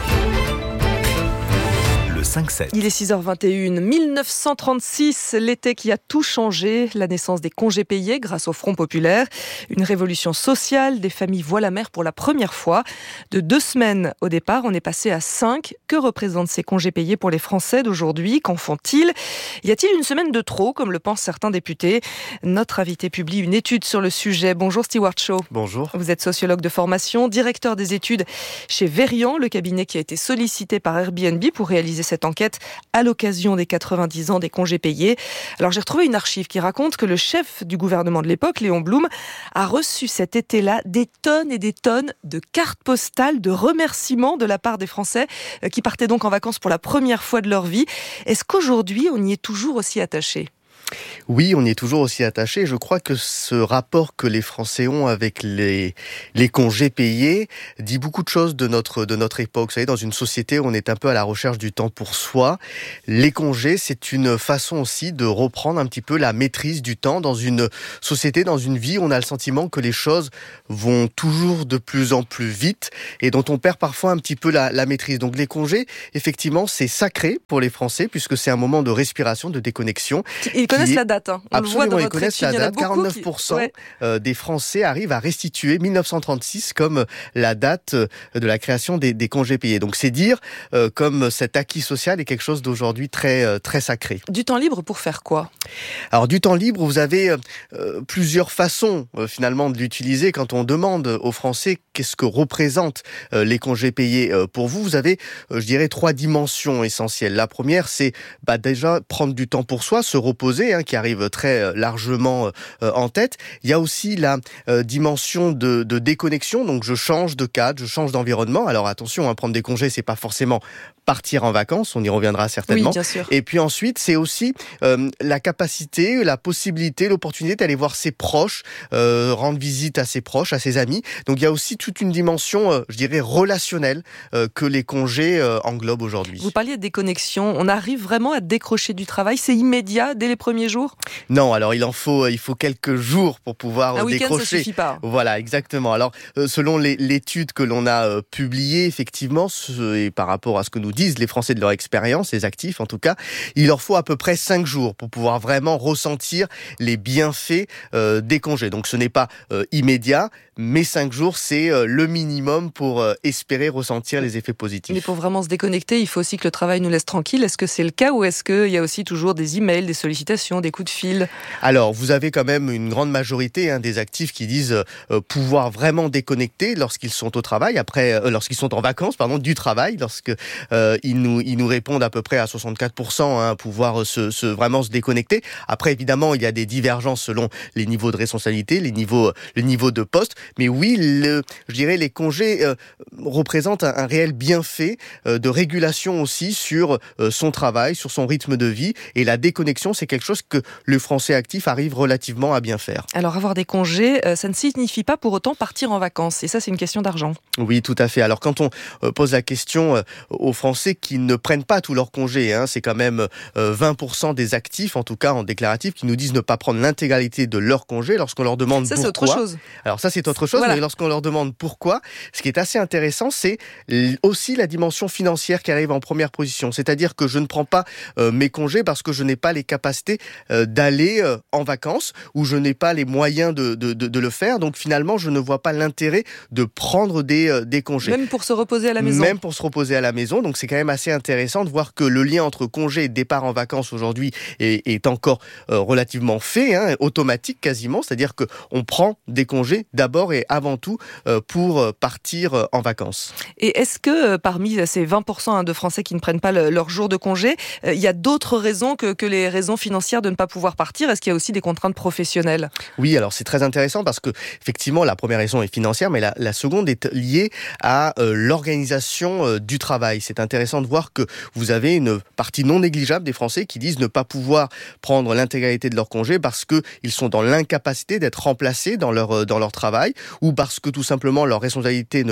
[SPEAKER 2] cinq sept.
[SPEAKER 1] Il est six heures vingt et une. mille neuf cent trente-six, l'été qui a tout changé. La naissance des congés payés grâce au Front populaire. Une révolution sociale. Des familles voient la mer pour la première fois. De deux semaines au départ, on est passé à cinq. Que représentent ces congés payés pour les Français d'aujourd'hui? Qu'en font-ils? Y a-t-il une semaine de trop, comme le pensent certains députés? Notre invité publie une étude sur le sujet. Bonjour Stewart Shaw.
[SPEAKER 7] Bonjour.
[SPEAKER 1] Vous êtes sociologue de formation, directeur des études chez Verian, le cabinet qui a été sollicité par Airbnb pour réaliser cette enquête à l'occasion des quatre-vingt-dix ans des congés payés. Alors j'ai retrouvé une archive qui raconte que le chef du gouvernement de l'époque, Léon Blum, a reçu cet été-là des tonnes et des tonnes de cartes postales de remerciements de la part des Français qui partaient donc en vacances pour la première fois de leur vie. Est-ce qu'aujourd'hui on y est toujours aussi attaché ?
[SPEAKER 7] Oui, on y est toujours aussi attaché. Je crois que ce rapport que les Français ont avec les, les congés payés dit beaucoup de choses de notre, de notre époque. Vous savez, dans une société où on est un peu à la recherche du temps pour soi, les congés, c'est une façon aussi de reprendre un petit peu la maîtrise du temps dans une société, dans une vie où on a le sentiment que les choses vont toujours de plus en plus vite et dont on perd parfois un petit peu la, la maîtrise. Donc les congés, effectivement, c'est sacré pour les Français puisque c'est un moment de respiration, de déconnexion.
[SPEAKER 1] Ils connaissent la date. Hein. On
[SPEAKER 7] Absolument,
[SPEAKER 1] le voit dans
[SPEAKER 7] ils
[SPEAKER 1] votre
[SPEAKER 7] connaissent
[SPEAKER 1] étude,
[SPEAKER 7] la date. quarante-neuf pour cent
[SPEAKER 1] qui... ouais.
[SPEAKER 7] des Français arrivent à restituer mille neuf cent trente-six comme la date de la création des, des congés payés. Donc c'est dire euh, comme cet acquis social est quelque chose d'aujourd'hui très, très sacré.
[SPEAKER 1] Du temps libre pour faire quoi?
[SPEAKER 7] Alors du temps libre, vous avez euh, plusieurs façons euh, finalement de l'utiliser. Quand on demande aux Français qu'est-ce que représentent euh, les congés payés euh, pour vous, vous avez, euh, je dirais, trois dimensions essentielles. La première, c'est bah, déjà prendre du temps pour soi, se reposer, hein, qui arrive très largement euh, en tête. Il y a aussi la euh, dimension de, de déconnexion, donc je change de cadre, je change d'environnement. Alors attention, hein, prendre des congés, c'est pas forcément partir en vacances, on y reviendra certainement.
[SPEAKER 1] Oui, bien sûr.
[SPEAKER 7] Et puis ensuite, c'est aussi euh, la capacité, la possibilité, l'opportunité d'aller voir ses proches, euh, rendre visite à ses proches, à ses amis. Donc il y a aussi toute une dimension, euh, je dirais, relationnelle euh, que les congés euh, englobent aujourd'hui.
[SPEAKER 1] Vous parliez de déconnexion, on arrive vraiment à décrocher du travail, c'est immédiat dès les premiers jours?
[SPEAKER 7] Non, alors il en faut, il faut quelques jours pour pouvoir
[SPEAKER 1] Un
[SPEAKER 7] décrocher.
[SPEAKER 1] week-end, ça suffit pas.
[SPEAKER 7] Voilà, exactement. Alors, euh, selon les, l'étude que l'on a euh, publiée, effectivement, ce, et par rapport à ce que nous disent les Français de leur expérience, les actifs en tout cas, il leur faut à peu près cinq jours pour pouvoir vraiment ressentir les bienfaits euh, des congés. Donc, ce n'est pas euh, immédiat, mais cinq jours, c'est euh, le minimum pour euh, espérer ressentir les effets positifs.
[SPEAKER 1] Mais pour vraiment se déconnecter, il faut aussi que le travail nous laisse tranquille. Est-ce que c'est le cas ou est-ce qu'il y a aussi toujours des emails, des sollicitations, des coups de fil?
[SPEAKER 7] Alors, vous avez quand même une grande majorité hein, des actifs qui disent euh, pouvoir vraiment déconnecter lorsqu'ils sont au travail, après, euh, lorsqu'ils sont en vacances, pardon, du travail, lorsque euh, ils nous ils nous répondent à peu près à soixante-quatre pour cent hein, pouvoir se, se vraiment se déconnecter. Après, évidemment, il y a des divergences selon les niveaux de responsabilité, les niveaux le niveau de poste, mais oui, le, je dirais les congés euh, représentent un, un réel bienfait euh, de régulation aussi sur euh, son travail, sur son rythme de vie, et la déconnexion, c'est quelque chose que le Français actif arrive relativement à bien faire.
[SPEAKER 1] Alors avoir des congés, euh, ça ne signifie pas pour autant partir en vacances, et ça c'est une question d'argent.
[SPEAKER 7] Oui, tout à fait. Alors quand on euh, pose la question euh, aux Français qui ne prennent pas tous leurs congés, hein, c'est quand même euh, vingt pour cent des actifs, en tout cas en déclaratif, qui nous disent ne pas prendre l'intégralité de leurs congés lorsqu'on leur demande
[SPEAKER 1] ça,
[SPEAKER 7] pourquoi.
[SPEAKER 1] Ça c'est autre chose.
[SPEAKER 7] Alors ça c'est autre chose, voilà. Mais lorsqu'on leur demande pourquoi, ce qui est assez intéressant, c'est aussi la dimension financière qui arrive en première position. C'est-à-dire que je ne prends pas euh, mes congés parce que je n'ai pas les capacités euh, d'aller euh, en vacances ou je n'ai pas les moyens de, de, de, de le faire. Donc finalement, je ne vois pas l'intérêt de prendre des, euh, des congés.
[SPEAKER 1] Même pour se reposer à la maison.
[SPEAKER 7] Même pour se reposer à la maison. Donc c'est quand même assez intéressant de voir que le lien entre congé et départ en vacances aujourd'hui est, est encore euh, relativement fait, hein, automatique quasiment. C'est-à-dire qu'on prend des congés d'abord et avant tout euh, pour partir euh, en vacances.
[SPEAKER 1] Et est-ce que euh, parmi ces vingt pour cent hein, de Français qui ne prennent pas le, leur jour de congé, il euh, y a d'autres raisons que, que les raisons financières de ne pas pouvoir partir? Est-ce qu'il y a aussi des contraintes professionnelles?
[SPEAKER 7] Oui, alors c'est très intéressant parce que effectivement la première raison est financière, mais la, la seconde est liée à euh, l'organisation euh, du travail. C'est intéressant de voir que vous avez une partie non négligeable des Français qui disent ne pas pouvoir prendre l'intégralité de leur congé parce qu'ils sont dans l'incapacité d'être remplacés dans leur, dans leur travail ou parce que tout simplement leur responsabilité ne leur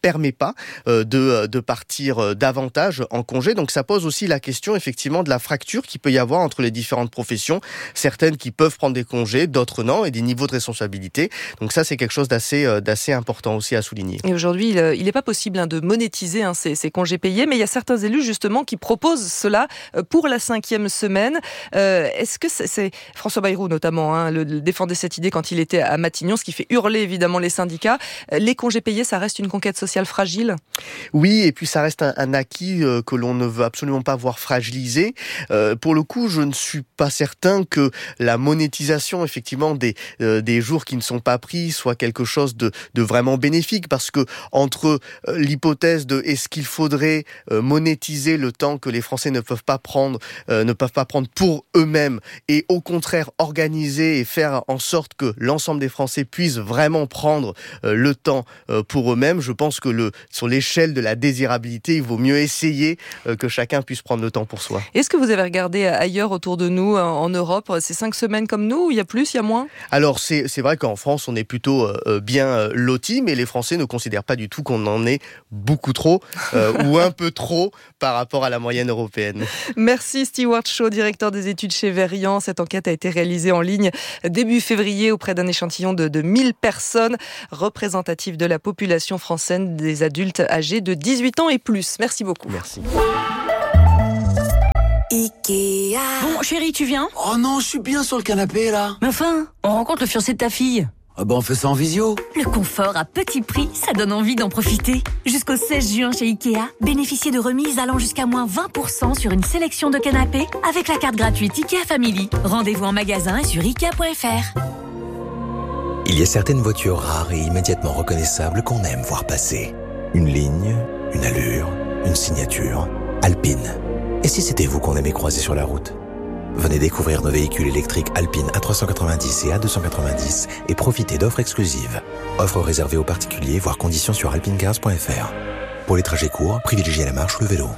[SPEAKER 7] permet pas euh, de, de partir davantage en congé. Donc ça pose aussi la question effectivement de la fracture qu'il peut y avoir entre les différentes professions, certaines qui peuvent prendre des congés, d'autres non, et des niveaux de responsabilité. Donc ça, c'est quelque chose d'assez, d'assez important aussi à souligner.
[SPEAKER 1] Et aujourd'hui, il n'est pas possible hein, de monétiser hein, ces, ces congés payés, mais il y a certains élus justement qui proposent cela pour la cinquième semaine. Euh, est-ce que c'est, c'est François Bayrou notamment hein, le, le défendait cette idée quand il était à Matignon, ce qui fait hurler évidemment les syndicats. Les congés payés, ça reste une conquête sociale fragile.
[SPEAKER 7] Oui, et puis ça reste un, un acquis euh, que l'on ne veut absolument pas voir fragilisé. Euh, pour le coup, je ne suis pas certain que la monétisation effectivement des euh, des jours qui ne sont pas pris soit quelque chose de de vraiment bénéfique, parce que entre euh, l'hypothèse de est-ce qu'il faudrait euh, monétiser le temps que les Français ne peuvent pas prendre euh, ne peuvent pas prendre pour eux-mêmes, et au contraire organiser et faire en sorte que l'ensemble des Français puissent vraiment prendre euh, le temps euh, pour eux-mêmes, je pense que le sur l'échelle de la désirabilité, il vaut mieux essayer euh, que chacun puisse prendre le temps pour soi.
[SPEAKER 1] Est-ce que vous avez regardé ailleurs autour de nous, en Europe, ces cinq semaines comme nous, ou il y a plus, il y a moins ?
[SPEAKER 7] Alors c'est c'est vrai qu'en France, on est plutôt euh, bien lotis, mais les Français ne considèrent pas du tout qu'on en est beaucoup trop euh, ou un peu trop par rapport à la moyenne européenne.
[SPEAKER 1] Merci Stewart Shaw, directeur des études chez Verian. Cette enquête a été réalisée en ligne début février auprès d'un échantillon de, de mille personnes représentatives de la population française, des adultes âgés de dix-huit ans et plus. Merci beaucoup.
[SPEAKER 7] Merci.
[SPEAKER 8] Ikea.
[SPEAKER 9] Bon, chérie, tu viens ?
[SPEAKER 8] Oh non, je suis bien sur le canapé, là.
[SPEAKER 9] Mais enfin, on rencontre le fiancé de ta fille.
[SPEAKER 8] Ah ben, on fait ça en visio.
[SPEAKER 9] Le confort à petit prix, ça donne envie d'en profiter. Jusqu'au seize juin chez Ikea, bénéficiez de remises allant jusqu'à moins vingt pour cent sur une sélection de canapés avec la carte gratuite Ikea Family. Rendez-vous en magasin et sur ikea point f r.
[SPEAKER 11] Il y a certaines voitures rares et immédiatement reconnaissables qu'on aime voir passer. Une ligne, une allure, une signature. Alpine. Et si c'était vous qu'on aimait croiser sur la route ? Venez découvrir nos véhicules électriques Alpine A trois cent quatre-vingt-dix et A deux cent quatre-vingt-dix et profitez d'offres exclusives. Offres réservées aux particuliers, voire conditions sur alpinecars point f r. Pour les trajets courts, privilégiez la marche ou le vélo.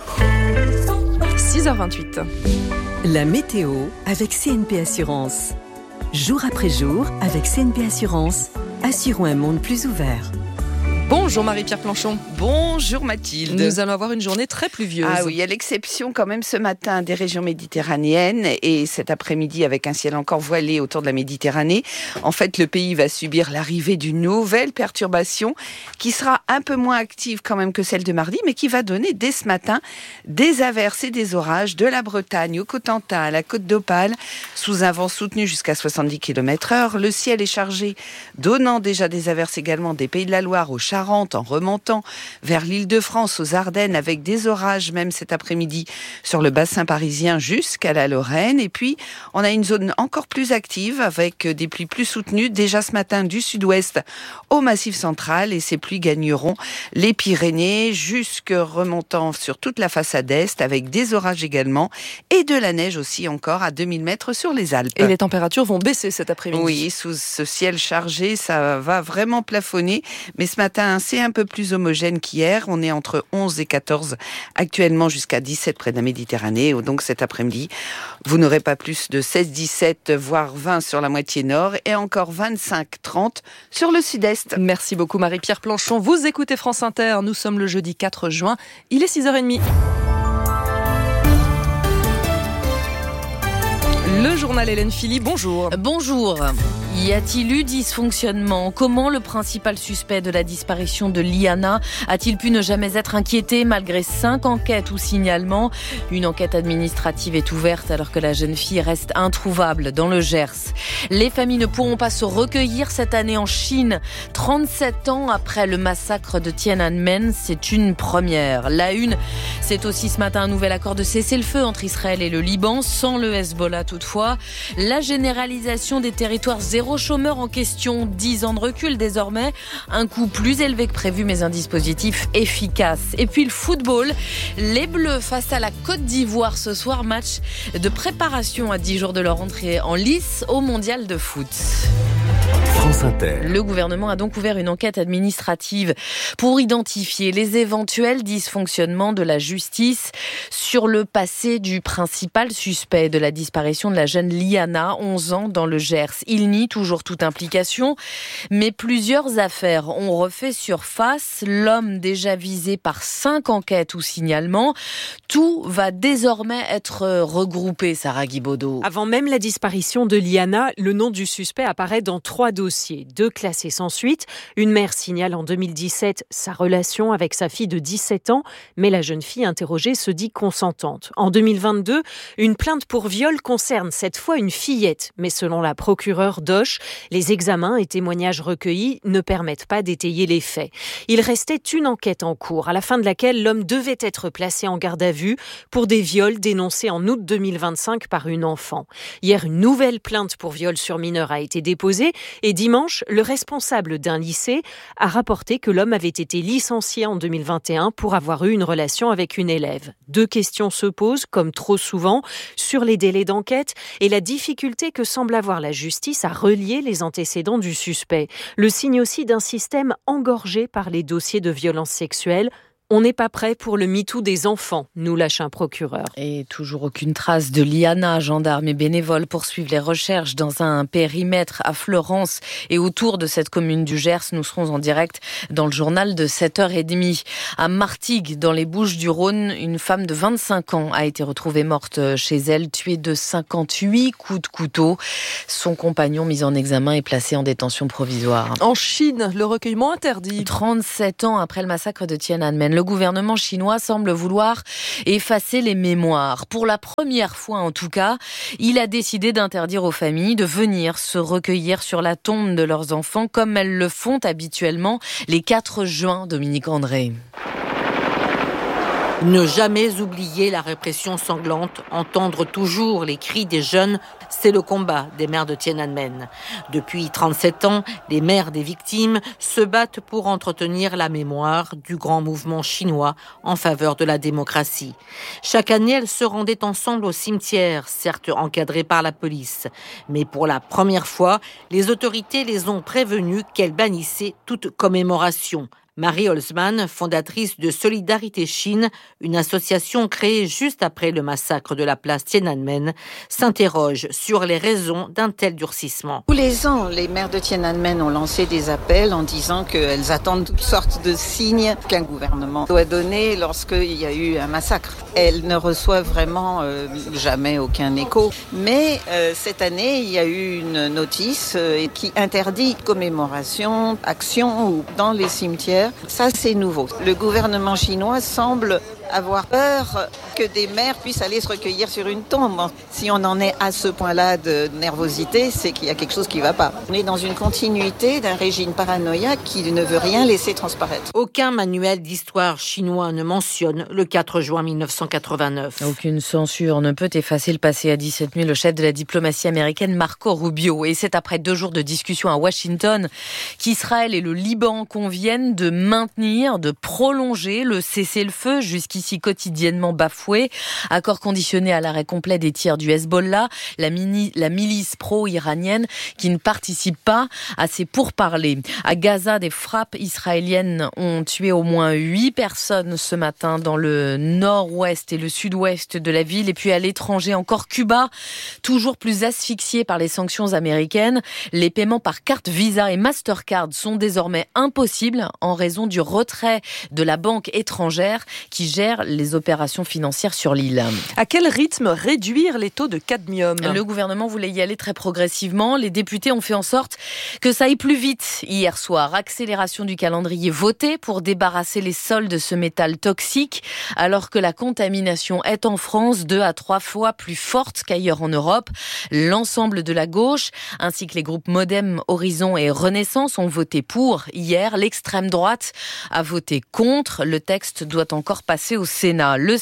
[SPEAKER 1] six heures vingt-huit.
[SPEAKER 24] La météo avec C N P Assurance. Jour après jour, avec C N P Assurance, assurons un monde plus ouvert.
[SPEAKER 1] Bonjour Marie-Pierre Planchon.
[SPEAKER 25] Bonjour Mathilde.
[SPEAKER 1] Nous allons avoir une journée très pluvieuse.
[SPEAKER 25] Ah oui, à l'exception quand même ce matin des régions méditerranéennes et cet après-midi avec un ciel encore voilé autour de la Méditerranée. En fait, le pays va subir l'arrivée d'une nouvelle perturbation qui sera un peu moins active quand même que celle de mardi, mais qui va donner dès ce matin des averses et des orages de la Bretagne au Cotentin à la Côte d'Opale, sous un vent soutenu jusqu'à soixante-dix kilomètres heure. Le ciel est chargé, donnant déjà des averses également des Pays de la Loire au Charente, en remontant vers l'Île-de-France, aux Ardennes, avec des orages même cet après-midi sur le bassin parisien jusqu'à la Lorraine. Et puis, on a une zone encore plus active avec des pluies plus soutenues déjà ce matin du sud-ouest au Massif central, et ces pluies gagneront les Pyrénées jusque remontant sur toute la façade est avec des orages également et de la neige aussi encore à deux mille mètres sur les Alpes.
[SPEAKER 1] Et les températures vont baisser cet après-midi.
[SPEAKER 25] Oui, sous ce ciel chargé, ça va vraiment plafonner, mais ce matin c'est un peu plus homogène qu'hier. On est entre onze et quatorze actuellement, jusqu'à dix-sept près de la Méditerranée. Donc cet après-midi, vous n'aurez pas plus de seize dix-sept, voire vingt sur la moitié nord et encore vingt-cinq trente sur le sud-est.
[SPEAKER 1] Merci beaucoup Marie-Pierre Planchon. Vous écoutez France Inter. Nous sommes le jeudi quatre juin. Il est six heures trente. Le journal Hélène Philly, bonjour.
[SPEAKER 13] Bonjour. Y a-t-il eu dysfonctionnement ? Comment le principal suspect de la disparition de Liana a-t-il pu ne jamais être inquiété malgré cinq enquêtes ou signalements ? Une enquête administrative est ouverte alors que la jeune fille reste introuvable dans le Gers. Les familles ne pourront pas se recueillir cette année en Chine. trente-sept ans après le massacre de Tiananmen, c'est une première. La une, c'est aussi ce matin un nouvel accord de cessez-le-feu entre Israël et le Liban, sans le Hezbollah toutefois. La généralisation des territoires zéro chômeur en question, dix ans de recul désormais, un coût plus élevé que prévu mais un dispositif efficace. Et puis le football, les Bleus face à la Côte d'Ivoire ce soir, match de préparation à dix jours de leur entrée en lice au mondial de foot.
[SPEAKER 2] France Inter.
[SPEAKER 1] Le gouvernement a donc ouvert une enquête administrative pour identifier les éventuels dysfonctionnements de la justice sur le passé du principal suspect de la disparition de la jeune Liana, onze ans, dans le Gers. Il nie toujours toute implication, mais plusieurs affaires ont refait surface. L'homme déjà visé par cinq enquêtes ou signalements. Tout va désormais être regroupé, Sarah Guibaudot.
[SPEAKER 10] Avant même la disparition de Liana, le nom du suspect apparaît dans trois dossiers, deux classés sans suite. Une mère signale en deux mille dix-sept sa relation avec sa fille de dix-sept ans, mais la jeune fille interrogée se dit consentante. En deux mille vingt-deux, une plainte pour viol concerne cette fois une fillette, mais selon la procureure Doche, les examens et témoignages recueillis ne permettent pas d'étayer les faits. Il restait une enquête en cours, à la fin de laquelle l'homme devait être placé en garde à vue pour des viols dénoncés en août deux mille vingt-cinq par une enfant. Hier, une nouvelle plainte pour viol sur mineur a été déposée et dimanche, le responsable d'un lycée a rapporté que l'homme avait été licencié en deux mille vingt et un pour avoir eu une relation avec une élève. Deux questions se posent, comme trop souvent, sur les délais d'enquête et la difficulté que semble avoir la justice à relier les antécédents du suspect. Le signe aussi d'un système engorgé par les dossiers de violences sexuelles. On n'est pas prêt pour le MeToo des enfants, nous lâche un procureur.
[SPEAKER 1] Et toujours aucune trace de Liana. Gendarmes et bénévoles poursuivent les recherches dans un périmètre à Fleurance et autour de cette commune du Gers. Nous serons en direct dans le journal de sept heures trente. À Martigues, dans les Bouches-du-Rhône, une femme de vingt-cinq ans a été retrouvée morte chez elle, tuée de cinquante-huit coups de couteau. Son compagnon, mis en examen, est placé en détention provisoire.
[SPEAKER 12] En Chine, le recueillement interdit.
[SPEAKER 1] trente-sept ans après le massacre de Tiananmen, le gouvernement chinois semble vouloir effacer les mémoires. Pour la première fois en tout cas, il a décidé d'interdire aux familles de venir se recueillir sur la tombe de leurs enfants comme elles le font habituellement les quatre juin, Dominique André.
[SPEAKER 14] Ne jamais oublier la répression sanglante, entendre toujours les cris des jeunes, c'est le combat des mères de Tiananmen. Depuis trente-sept ans, les mères des victimes se battent pour entretenir la mémoire du grand mouvement chinois en faveur de la démocratie. Chaque année, elles se rendaient ensemble au cimetière, certes encadré par la police. Mais pour la première fois, les autorités les ont prévenues qu'elles bannissaient toute commémoration. Marie Holzman, fondatrice de Solidarité Chine, une association créée juste après le massacre de la place Tiananmen, s'interroge sur les raisons d'un tel durcissement.
[SPEAKER 15] Tous les ans, les maires de Tiananmen ont lancé des appels en disant qu'elles attendent toutes sortes de signes qu'un gouvernement doit donner lorsqu'il y a eu un massacre. Elles ne reçoivent vraiment euh, jamais aucun écho. Mais euh, cette année, il y a eu une notice euh, qui interdit commémoration, action dans les cimetières. Ça, c'est nouveau. Le gouvernement chinois semble avoir peur que des mères puissent aller se recueillir sur une tombe. Si on en est à ce point-là de nervosité, c'est qu'il y a quelque chose qui ne va pas. On est dans une continuité d'un régime paranoïaque qui ne veut rien laisser transparaître.
[SPEAKER 14] Aucun manuel d'histoire chinois ne mentionne le quatre juin mille neuf cent quatre-vingt-neuf.
[SPEAKER 1] Aucune censure ne peut effacer le passé, a dit cette nuit le chef de la diplomatie américaine Marco Rubio. Et c'est après deux jours de discussion à Washington qu'Israël et le Liban conviennent de maintenir, de prolonger le cessez-le-feu jusqu'ici quotidiennement bafoué. Accord conditionné à l'arrêt complet des tirs du Hezbollah, la, mini, la milice pro-iranienne qui ne participe pas à ces pourparlers. À Gaza, des frappes israéliennes ont tué au moins huit personnes ce matin dans le nord-ouest et le sud-ouest de la ville. Et puis à l'étranger, encore Cuba, toujours plus asphyxié par les sanctions américaines. Les paiements par carte Visa et Mastercard sont désormais impossibles en raison du retrait de la banque étrangère qui gère les opérations financières sur l'île.
[SPEAKER 12] À quel rythme réduire les taux de cadmium ?
[SPEAKER 1] Le gouvernement voulait y aller très progressivement. Les députés ont fait en sorte que ça aille plus vite hier soir. Accélération du calendrier voté pour débarrasser les sols de ce métal toxique, alors que la contamination est en France deux à trois fois plus forte qu'ailleurs en Europe. L'ensemble de la gauche, ainsi que les groupes Modem, Horizon et Renaissance ont voté pour. Hier, l'extrême droite a voté contre. Le texte doit encore passer au Sénat. Le Sénat qui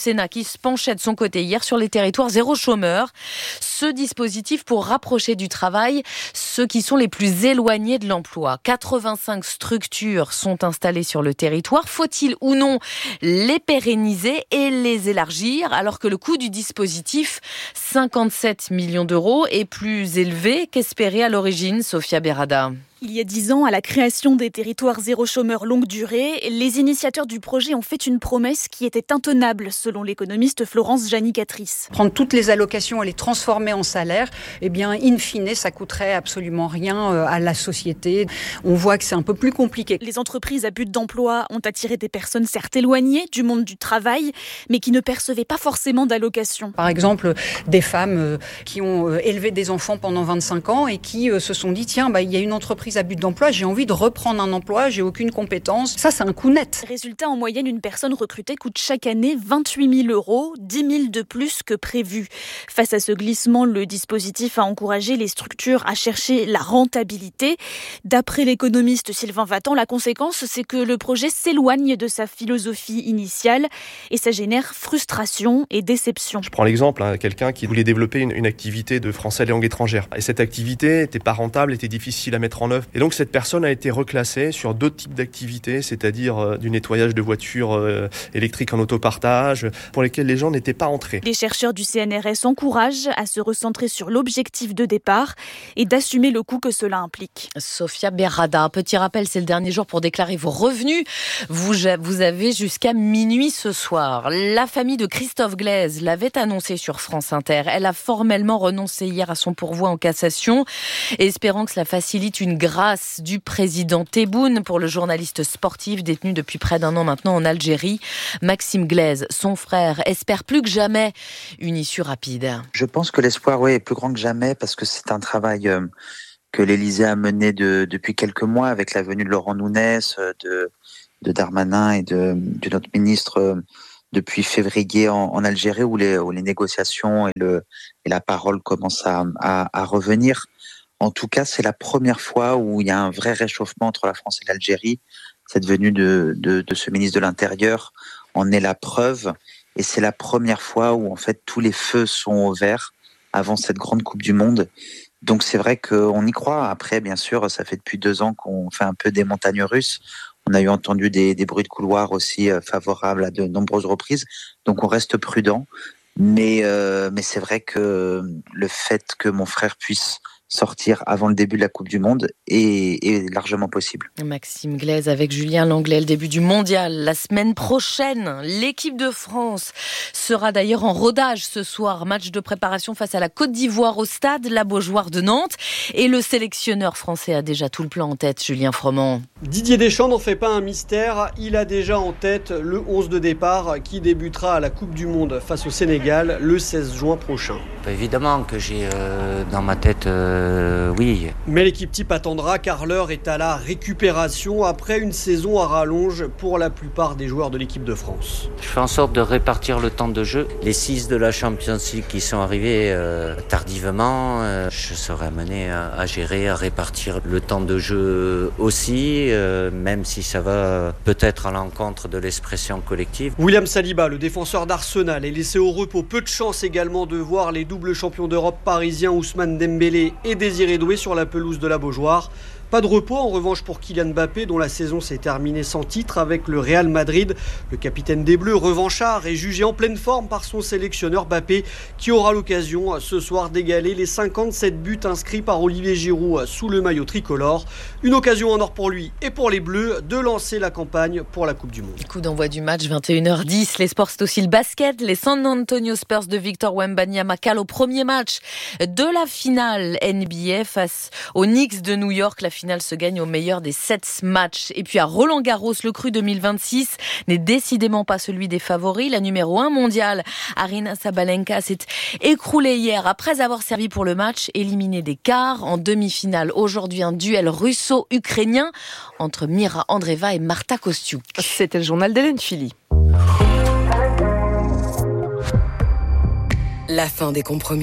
[SPEAKER 6] Enedis penchait de son côté hier sur les territoires zéro chômeur. Ce dispositif pour rapprocher du travail ceux qui sont les plus éloignés de l'emploi. quatre-vingt-cinq structures sont installées sur le territoire. Faut-il ou non les pérenniser et les élargir alors que le coût du dispositif, cinquante-sept millions d'euros, est plus élevé qu'espéré à l'origine, Sophia Berrada?
[SPEAKER 16] Il y a dix ans, à la création des territoires zéro chômeur longue durée, les initiateurs du projet ont fait une promesse qui était intenable, selon l'économiste Florence Janicatrice.
[SPEAKER 19] Prendre toutes les allocations et les transformer en salaire, eh bien, in fine, ça coûterait absolument rien à la société. On voit que c'est un peu plus compliqué.
[SPEAKER 16] Les entreprises à but d'emploi ont attiré des personnes certes éloignées du monde du travail, mais qui ne percevaient pas forcément d'allocations.
[SPEAKER 19] Par exemple, des femmes qui ont élevé des enfants pendant vingt-cinq ans et qui se sont dit, tiens, bah, il y a une entreprise à but d'emploi, j'ai envie de reprendre un emploi, j'ai aucune compétence. Ça, c'est un coût net.
[SPEAKER 16] Résultat, en moyenne, une personne recrutée coûte chaque année vingt-huit mille euros, dix mille de plus que prévu. Face à ce glissement, le dispositif a encouragé les structures à chercher la rentabilité. D'après l'économiste Sylvain Vatan, la conséquence, c'est que le projet s'éloigne de sa philosophie initiale et ça génère frustration et déception.
[SPEAKER 20] Je prends l'exemple, hein, quelqu'un qui voulait développer une, une activité de français langue étrangère. Et cette activité n'était pas rentable, était difficile à mettre en œuvre. Et donc cette personne a été reclassée sur d'autres types d'activités, c'est-à-dire euh, du nettoyage de voitures euh, électriques en autopartage, pour lesquelles les gens n'étaient pas entrés.
[SPEAKER 16] Les chercheurs du C N R S encouragent à se recentrer sur l'objectif de départ et d'assumer le coût que cela implique.
[SPEAKER 6] Sophia Berrada, petit rappel, c'est le dernier jour pour déclarer vos revenus. Vous, vous avez jusqu'à minuit ce soir. La famille de Christophe Glaise l'avait annoncé sur France Inter. Elle a formellement renoncé hier à son pourvoi en cassation, espérant que cela facilite une grâce du président Tebboune pour le journaliste sportif détenu depuis près d'un an maintenant en Algérie. Maxime Glaise, son frère, espère plus que jamais une issue rapide.
[SPEAKER 21] Je pense que l'espoir ouais, est plus grand que jamais parce que c'est un travail euh, que l'Élysée a mené de, depuis quelques mois avec la venue de Laurent Nunez, de, de Darmanin et de, de notre ministre euh, depuis février en, en Algérie où les, où les négociations et, le, et la parole commencent à, à, à revenir. En tout cas, c'est la première fois où il y a un vrai réchauffement entre la France et l'Algérie. Cette venue de, de, de ce ministre de l'Intérieur en est la preuve. Et c'est la première fois où, en fait, tous les feux sont au vert avant cette grande Coupe du Monde. Donc, c'est vrai qu'on y croit. Après, bien sûr, ça fait depuis deux ans qu'on fait un peu des montagnes russes. On a eu entendu des, des bruits de couloir aussi favorables à de nombreuses reprises. Donc, on reste prudent. Mais, euh, mais c'est vrai que le fait que mon frère puisse sortir avant le début de la Coupe du Monde est, est largement possible.
[SPEAKER 6] Maxime Glaise avec Julien Langlais, le début du mondial la semaine prochaine. L'équipe de France sera d'ailleurs en rodage ce soir. Match de préparation face à la Côte d'Ivoire au stade La Beaujoire de Nantes. Et le sélectionneur français a déjà tout le plan en tête, Julien Froment.
[SPEAKER 26] Didier Deschamps n'en fait pas un mystère. Il a déjà en tête le onze de départ qui débutera à la Coupe du Monde face au Sénégal le seize juin prochain.
[SPEAKER 27] Évidemment que j'ai euh, dans ma tête... Euh... Euh, oui.
[SPEAKER 26] Mais l'équipe type attendra car l'heure est à la récupération après une saison à rallonge pour la plupart des joueurs de l'équipe de France.
[SPEAKER 27] Je fais en sorte de répartir le temps de jeu. Les six de la Champions League qui sont arrivés euh, tardivement, euh, je serai amené à, à gérer, à répartir le temps de jeu aussi, euh, même si ça va peut-être à l'encontre de l'expression collective.
[SPEAKER 26] William Saliba, le défenseur d'Arsenal, est laissé au repos. Peu de chance également de voir les doubles champions d'Europe parisiens Ousmane Dembélé et Désiré Doué sur la pelouse de la Beaujoire. Pas de repos en revanche pour Kylian Mbappé dont la saison s'est terminée sans titre avec le Real Madrid. Le capitaine des Bleus, revanchard, est jugé en pleine forme par son sélectionneur Mbappé qui aura l'occasion ce soir d'égaler les cinquante-sept buts inscrits par Olivier Giroud sous le maillot tricolore. Une occasion en or pour lui et pour les Bleus de lancer la campagne pour la Coupe du Monde.
[SPEAKER 6] Coup d'envoi du match, vingt et une heures dix. Les sports, c'est aussi le basket. Les San Antonio Spurs de Victor Wembanyama calent au premier match de la finale N B A face aux Knicks de New York. La finale se gagne au meilleur des sept matchs. Et puis à Roland-Garros, le Cru deux mille vingt-six n'est décidément pas celui des favoris. La numéro un mondiale, Aryna Sabalenka, s'est écroulée hier après avoir servi pour le match, éliminée des quarts. En demi-finale, aujourd'hui, un duel russo-ukrainien entre Mira Andreeva et Marta Kostyuk.
[SPEAKER 1] C'était le journal d'Hélène Philly.
[SPEAKER 28] La fin des compromis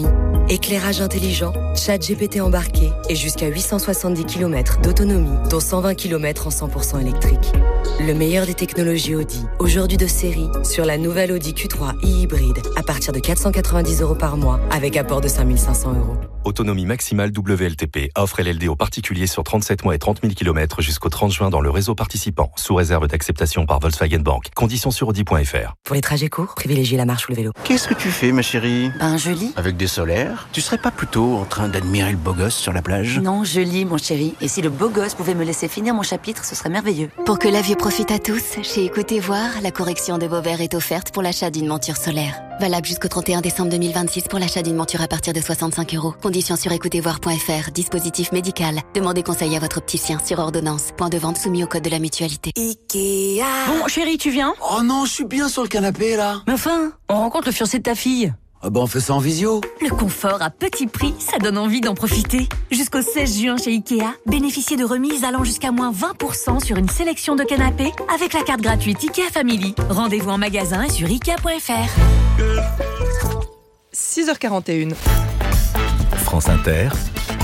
[SPEAKER 3] Éclairage intelligent, chat G P T embarqué et jusqu'à huit cent soixante-dix kilomètres d'autonomie, dont cent vingt kilomètres en cent pour cent électrique. Le meilleur des technologies Audi, aujourd'hui de série, sur la nouvelle Audi Q trois e-hybride, à partir de quatre cent quatre-vingt-dix euros par mois, avec apport de cinq mille cinq cents euros.
[SPEAKER 4] Autonomie maximale W L T P. Offre L L D aux particuliers sur trente-sept mois et trente mille kilomètres jusqu'au trente juin dans le réseau participant, sous réserve d'acceptation par Volkswagen Bank. Conditions sur Audi point F R.
[SPEAKER 3] Pour les trajets courts, privilégiez la marche ou le vélo.
[SPEAKER 5] Qu'est-ce que tu fais, ma chérie?
[SPEAKER 3] Ben, je lis.
[SPEAKER 5] Avec des solaires? Tu serais pas plutôt en train d'admirer le beau gosse sur la plage?
[SPEAKER 3] Non, je lis, mon chéri. Et si le beau gosse pouvait me laisser finir mon chapitre, ce serait merveilleux.
[SPEAKER 17] Pour que la vie profite à tous, chez Écoutez Voir, la correction de vos verres est offerte pour l'achat d'une monture solaire. Valable jusqu'au trente et un décembre deux mille vingt-six pour l'achat d'une monture à partir de soixante-cinq euros. Conditions sur écoutez voir point F R. Dispositif médical. Demandez conseil à votre opticien sur ordonnance. Point de vente soumis au code de la mutualité. Ikea.
[SPEAKER 9] Bon, chérie, tu viens?
[SPEAKER 8] Oh non, je suis bien sur le canapé là.
[SPEAKER 9] Mais enfin, on rencontre le fiancé de ta fille.
[SPEAKER 8] Ah bah on fait ça en visio.
[SPEAKER 9] Le confort à petit prix, ça donne envie d'en profiter. Jusqu'au seize juin chez Ikea, bénéficiez de remises allant jusqu'à moins vingt pour cent sur une sélection de canapés avec la carte gratuite Ikea Family. Rendez-vous en magasin et sur ikea point F R.
[SPEAKER 1] six heures quarante et une.
[SPEAKER 11] France Inter.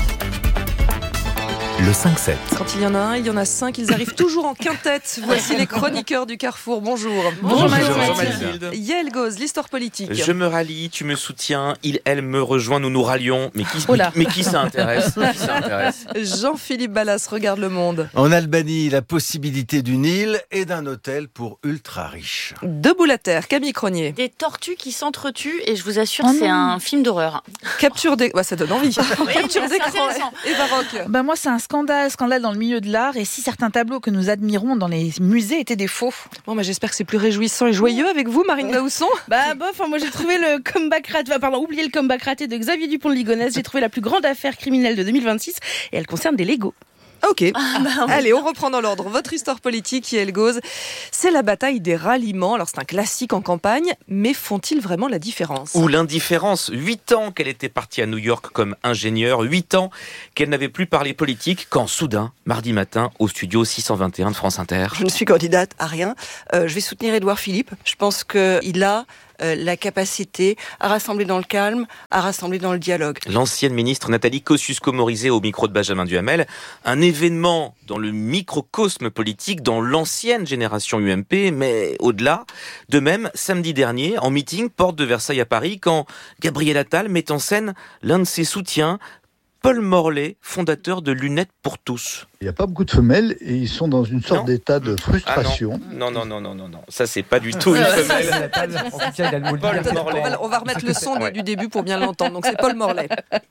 [SPEAKER 11] Le cinq sept.
[SPEAKER 1] Quand il y en a un, il y en a cinq, ils arrivent toujours en quintette. Voici les chroniqueurs du Carrefour. Bonjour.
[SPEAKER 18] Bonjour, Bonjour Mathilde.
[SPEAKER 1] Yael Gauz, l'histoire politique.
[SPEAKER 18] Je me rallie, tu me soutiens, il, elle me rejoint, nous nous rallions. Mais qui, mais, mais qui ça intéresse, qui ça intéresse
[SPEAKER 1] Jean-Philippe Ballas, regarde le monde.
[SPEAKER 22] En Albanie, la possibilité d'une île et d'un hôtel pour ultra riches.
[SPEAKER 1] Debout la terre, Camille Cronier.
[SPEAKER 16] Des tortues qui s'entretuent et je vous assure,
[SPEAKER 1] oh
[SPEAKER 16] c'est
[SPEAKER 1] non.
[SPEAKER 16] un film d'horreur.
[SPEAKER 1] Capture d'écran, bah, ça donne envie.
[SPEAKER 16] Oui,
[SPEAKER 1] Capture d'écran et baroque.
[SPEAKER 23] Bah moi, c'est un scandale, scandale dans le milieu de l'art. Et si certains tableaux que nous admirons dans les musées étaient des faux.
[SPEAKER 1] Bon, bah, j'espère que c'est plus réjouissant et joyeux avec vous, Marine Laousson.
[SPEAKER 23] Bah bof, enfin, moi j'ai trouvé le comeback raté, pardon, oubliez le comeback raté de Xavier Dupont de Ligonnès. J'ai trouvé la plus grande affaire criminelle de deux mille vingt-six et elle concerne des Legos.
[SPEAKER 1] Ok, ah, bah, oui. Allez, on reprend dans l'ordre. Votre histoire politique, Yael Gauz, c'est la bataille des ralliements. Alors c'est un classique en campagne, mais font-ils vraiment la différence?
[SPEAKER 18] Ou l'indifférence. Huit ans qu'elle était partie à New York comme ingénieure, huit ans qu'elle n'avait plus parlé politique, quand soudain, mardi matin, au studio six cent vingt et un de France Inter.
[SPEAKER 28] Je ne suis candidate à rien. Euh, je vais soutenir Édouard Philippe. Je pense qu'il a Euh, la capacité à rassembler dans le calme, à rassembler dans le dialogue.
[SPEAKER 18] L'ancienne ministre Nathalie Kosciusko-Morizet au micro de Benjamin Duhamel, un événement dans le microcosme politique, dans l'ancienne génération U M P, mais au-delà. De même, samedi dernier, en meeting, porte de Versailles à Paris, quand Gabriel Attal met en scène l'un de ses soutiens, Paul Morlet, fondateur de Lunettes pour tous.
[SPEAKER 29] Il n'y a pas beaucoup de femelles et ils sont dans une sorte non. d'état de frustration.
[SPEAKER 18] Ah non. non, non, non, non, non, ça c'est pas du tout une femelle.
[SPEAKER 1] Paul Morlet. On va, on va remettre le son ouais. du début pour bien l'entendre. Donc c'est Paul Morlet.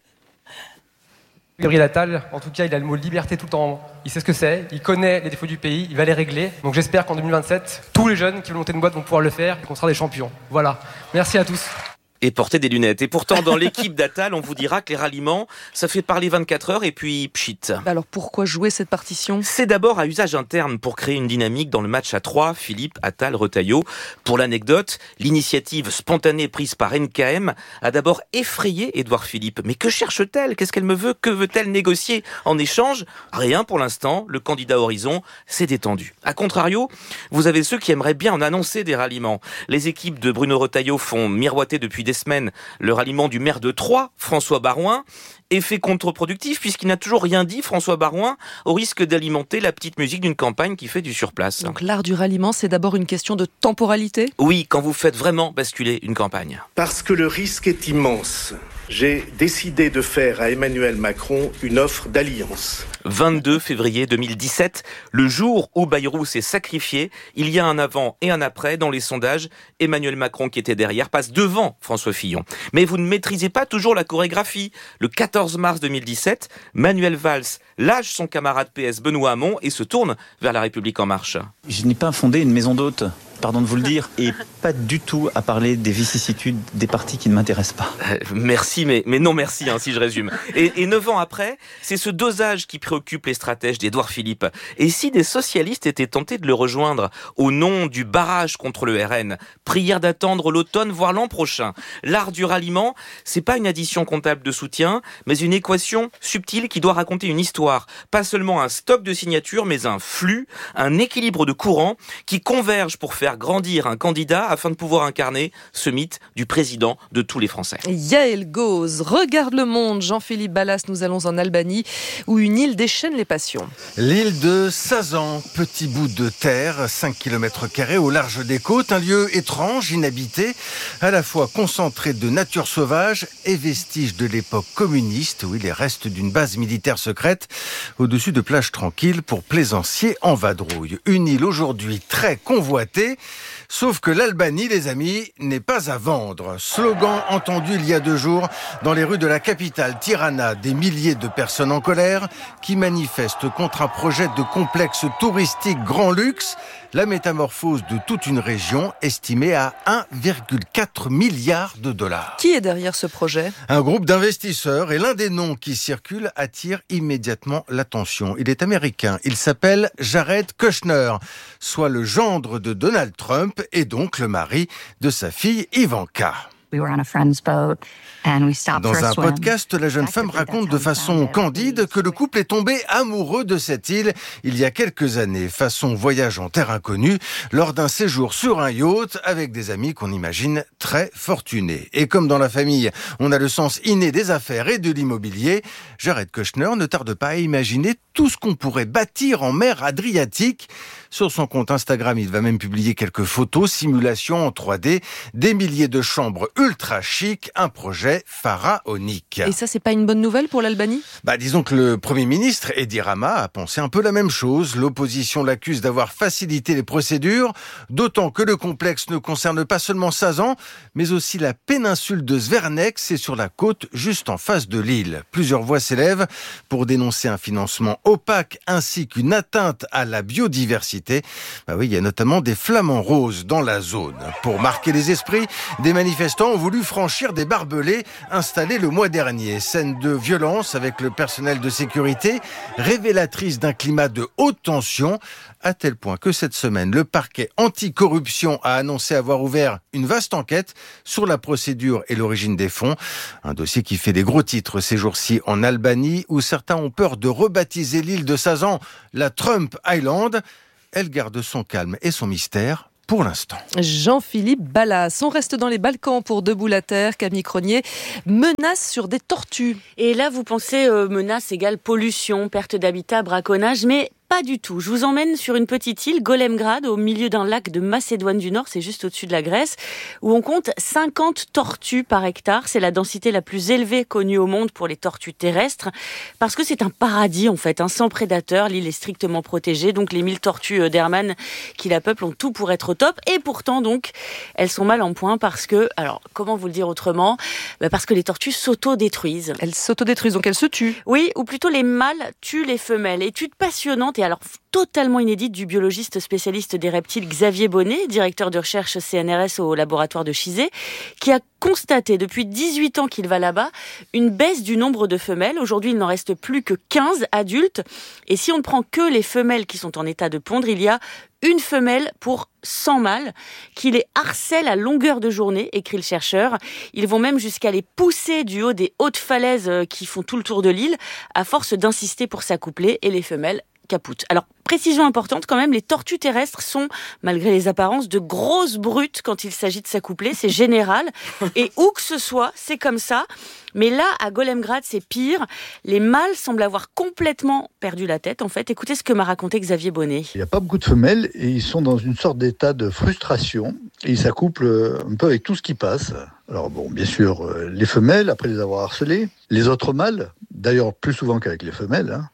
[SPEAKER 30] Gabriel Attal, en tout cas, il a le mot liberté tout le temps. Il sait ce que c'est, il connaît les défauts du pays, il va les régler. Donc j'espère qu'en deux mille vingt-sept, tous les jeunes qui veulent monter une boîte vont pouvoir le faire et qu'on sera des champions. Voilà. Merci à tous.
[SPEAKER 18] Et porter des lunettes. Et pourtant, dans l'équipe d'Attal, on vous dira que les ralliements, ça fait parler vingt-quatre heures et puis pchit.
[SPEAKER 1] Alors pourquoi jouer cette partition ?
[SPEAKER 18] C'est d'abord à usage interne pour créer une dynamique dans le match à trois, Philippe, Attal, Retailleau. Pour l'anecdote, l'initiative spontanée prise par N K M a d'abord effrayé Édouard Philippe. Mais que cherche-t-elle ? Qu'est-ce qu'elle me veut ? Que veut-elle négocier en échange ? Rien pour l'instant. Le candidat Horizon s'est détendu. A contrario, vous avez ceux qui aimeraient bien en annoncer des ralliements. Les équipes de Bruno Retailleau font miroiter depuis des semaines le ralliement du maire de Troyes, François Baroin. Effet contre-productif puisqu'il n'a toujours rien dit, François Baroin, au risque d'alimenter la petite musique d'une campagne qui fait du surplace.
[SPEAKER 1] Donc l'art du ralliement, c'est d'abord une question de temporalité ?
[SPEAKER 18] Oui, quand vous faites vraiment basculer une campagne.
[SPEAKER 31] Parce que le risque est immense, j'ai décidé de faire à Emmanuel Macron une offre d'alliance.
[SPEAKER 18] vingt-deux février deux mille dix-sept, le jour où Bayrou s'est sacrifié, il y a un avant et un après dans les sondages. Emmanuel Macron, qui était derrière, passe devant François Fillon. Mais vous ne maîtrisez pas toujours la chorégraphie. Le quatorze mars deux mille dix-sept, Manuel Valls lâche son camarade P S Benoît Hamon et se tourne vers La République En Marche.
[SPEAKER 32] Je n'ai pas fondé une maison d'hôtes, pardon de vous le dire, et pas du tout à parler des vicissitudes des partis qui ne m'intéressent pas.
[SPEAKER 18] Euh, merci, mais, mais non merci, hein, si je résume. Et, et neuf ans après, c'est ce dosage qui préoccupe les stratèges d'Édouard Philippe. Et si des socialistes étaient tentés de le rejoindre au nom du barrage contre le R N, prière d'attendre l'automne, voire l'an prochain. L'art du ralliement, c'est pas une addition comptable de soutien, mais une équation subtile qui doit raconter une histoire. Pas seulement un stock de signatures, mais un flux, un équilibre de courants qui convergent pour faire faire grandir un candidat afin de pouvoir incarner ce mythe du président de tous les Français.
[SPEAKER 1] Yael Gauze, regarde le monde. Jean-Philippe Ballas, nous allons en Albanie où une île déchaîne les passions.
[SPEAKER 22] L'île de Sazan, petit bout de terre, cinq kilomètres carrés au large des côtes, un lieu étrange, inhabité, à la fois concentré de nature sauvage et vestige de l'époque communiste, oui, les restes d'une base militaire secrète au-dessus de plages tranquilles pour plaisanciers en vadrouille. Une île aujourd'hui très convoitée, sauf que l'Albanie, les amis, n'est pas à vendre. Slogan entendu il y a deux jours dans les rues de la capitale, Tirana. Des milliers de personnes en colère qui manifestent contre un projet de complexe touristique grand luxe. La métamorphose de toute une région estimée à un virgule quatre milliard de dollars.
[SPEAKER 1] Qui est derrière ce projet ?
[SPEAKER 22] Un groupe d'investisseurs et l'un des noms qui circulent attire immédiatement l'attention. Il est américain. Il s'appelle Jared Kushner, soit le gendre de Donald Trump et donc le mari de sa fille Ivanka. Dans un podcast, la jeune femme raconte de façon candide que le couple est tombé amoureux de cette île il y a quelques années, façon voyage en terre inconnue, lors d'un séjour sur un yacht avec des amis qu'on imagine très fortunés. Et comme dans la famille, on a le sens inné des affaires et de l'immobilier, Jared Kushner ne tarde pas à imaginer tout ce qu'on pourrait bâtir en mer Adriatique. Sur son compte Instagram, il va même publier quelques photos, simulations en trois D, des milliers de chambres ultra chic, un projet pharaonique.
[SPEAKER 1] Et ça, c'est pas une bonne nouvelle pour l'Albanie ?
[SPEAKER 22] Bah, disons que le Premier ministre, Edi Rama, a pensé un peu la même chose. L'opposition l'accuse d'avoir facilité les procédures, d'autant que le complexe ne concerne pas seulement Sazan, mais aussi la péninsule de Zvernex et sur la côte juste en face de l'île. Plusieurs voix s'élèvent pour dénoncer un financement opaque ainsi qu'une atteinte à la biodiversité. Bah oui, il y a notamment des flamants roses dans la zone. Pour marquer les esprits, des manifestants ont voulu franchir des barbelés installés le mois dernier. Scène de violence avec le personnel de sécurité, révélatrice d'un climat de haute tension, à tel point que cette semaine, le parquet anticorruption a annoncé avoir ouvert une vaste enquête sur la procédure et l'origine des fonds. Un dossier qui fait des gros titres ces jours-ci en Albanie, où certains ont peur de rebaptiser l'île de Sazan la Trump Island. Elle garde son calme et son mystère pour l'instant.
[SPEAKER 1] Jean-Philippe Ballas. On reste dans les Balkans pour Debout la Terre. Camille Cronier, menace sur des tortues.
[SPEAKER 2] Et là, vous pensez euh, menace égale pollution, perte d'habitat, braconnage, mais pas du tout. Je vous emmène sur une petite île, Golemgrad, au milieu d'un lac de Macédoine du Nord, c'est juste au-dessus de la Grèce, où on compte cinquante tortues par hectare. C'est la densité la plus élevée connue au monde pour les tortues terrestres, parce que c'est un paradis en fait, hein, sans prédateurs. L'île est strictement protégée, donc les mille tortues d'Hermann qui la peuplent ont tout pour être au top. Et pourtant, donc, elles sont mal en point parce que, alors, comment vous le dire autrement ? Bah parce que les tortues s'auto-détruisent.
[SPEAKER 1] Elles s'auto-détruisent, donc elles se tuent.
[SPEAKER 2] Oui, ou plutôt les mâles tuent les femelles. Étude passionnante et alors totalement inédite du biologiste spécialiste des reptiles Xavier Bonnet, directeur de recherche C N R S au laboratoire de Chizé, qui a constaté depuis dix-huit ans qu'il va là-bas une baisse du nombre de femelles. Aujourd'hui, il n'en reste plus que quinze adultes. Et si on ne prend que les femelles qui sont en état de pondre, il y a une femelle pour cent mâles qui les harcèlent à longueur de journée, écrit le chercheur. Ils vont même jusqu'à les pousser du haut des hautes falaises qui font tout le tour de l'île, à force d'insister pour s'accoupler, et les femelles capoute. Alors, précision importante quand même, les tortues terrestres sont, malgré les apparences, de grosses brutes quand il s'agit de s'accoupler, c'est général. Et où que ce soit, c'est comme ça. Mais là, à Golemgrad, c'est pire. Les mâles semblent avoir complètement perdu la tête, en fait. Écoutez ce que m'a raconté Xavier Bonnet.
[SPEAKER 29] Il n'y a pas beaucoup de femelles et ils sont dans une sorte d'état de frustration. Et ils s'accouplent un peu avec tout ce qui passe. Alors bon, bien sûr, les femelles, après les avoir harcelées. Les autres mâles, d'ailleurs plus souvent qu'avec les femelles, hein.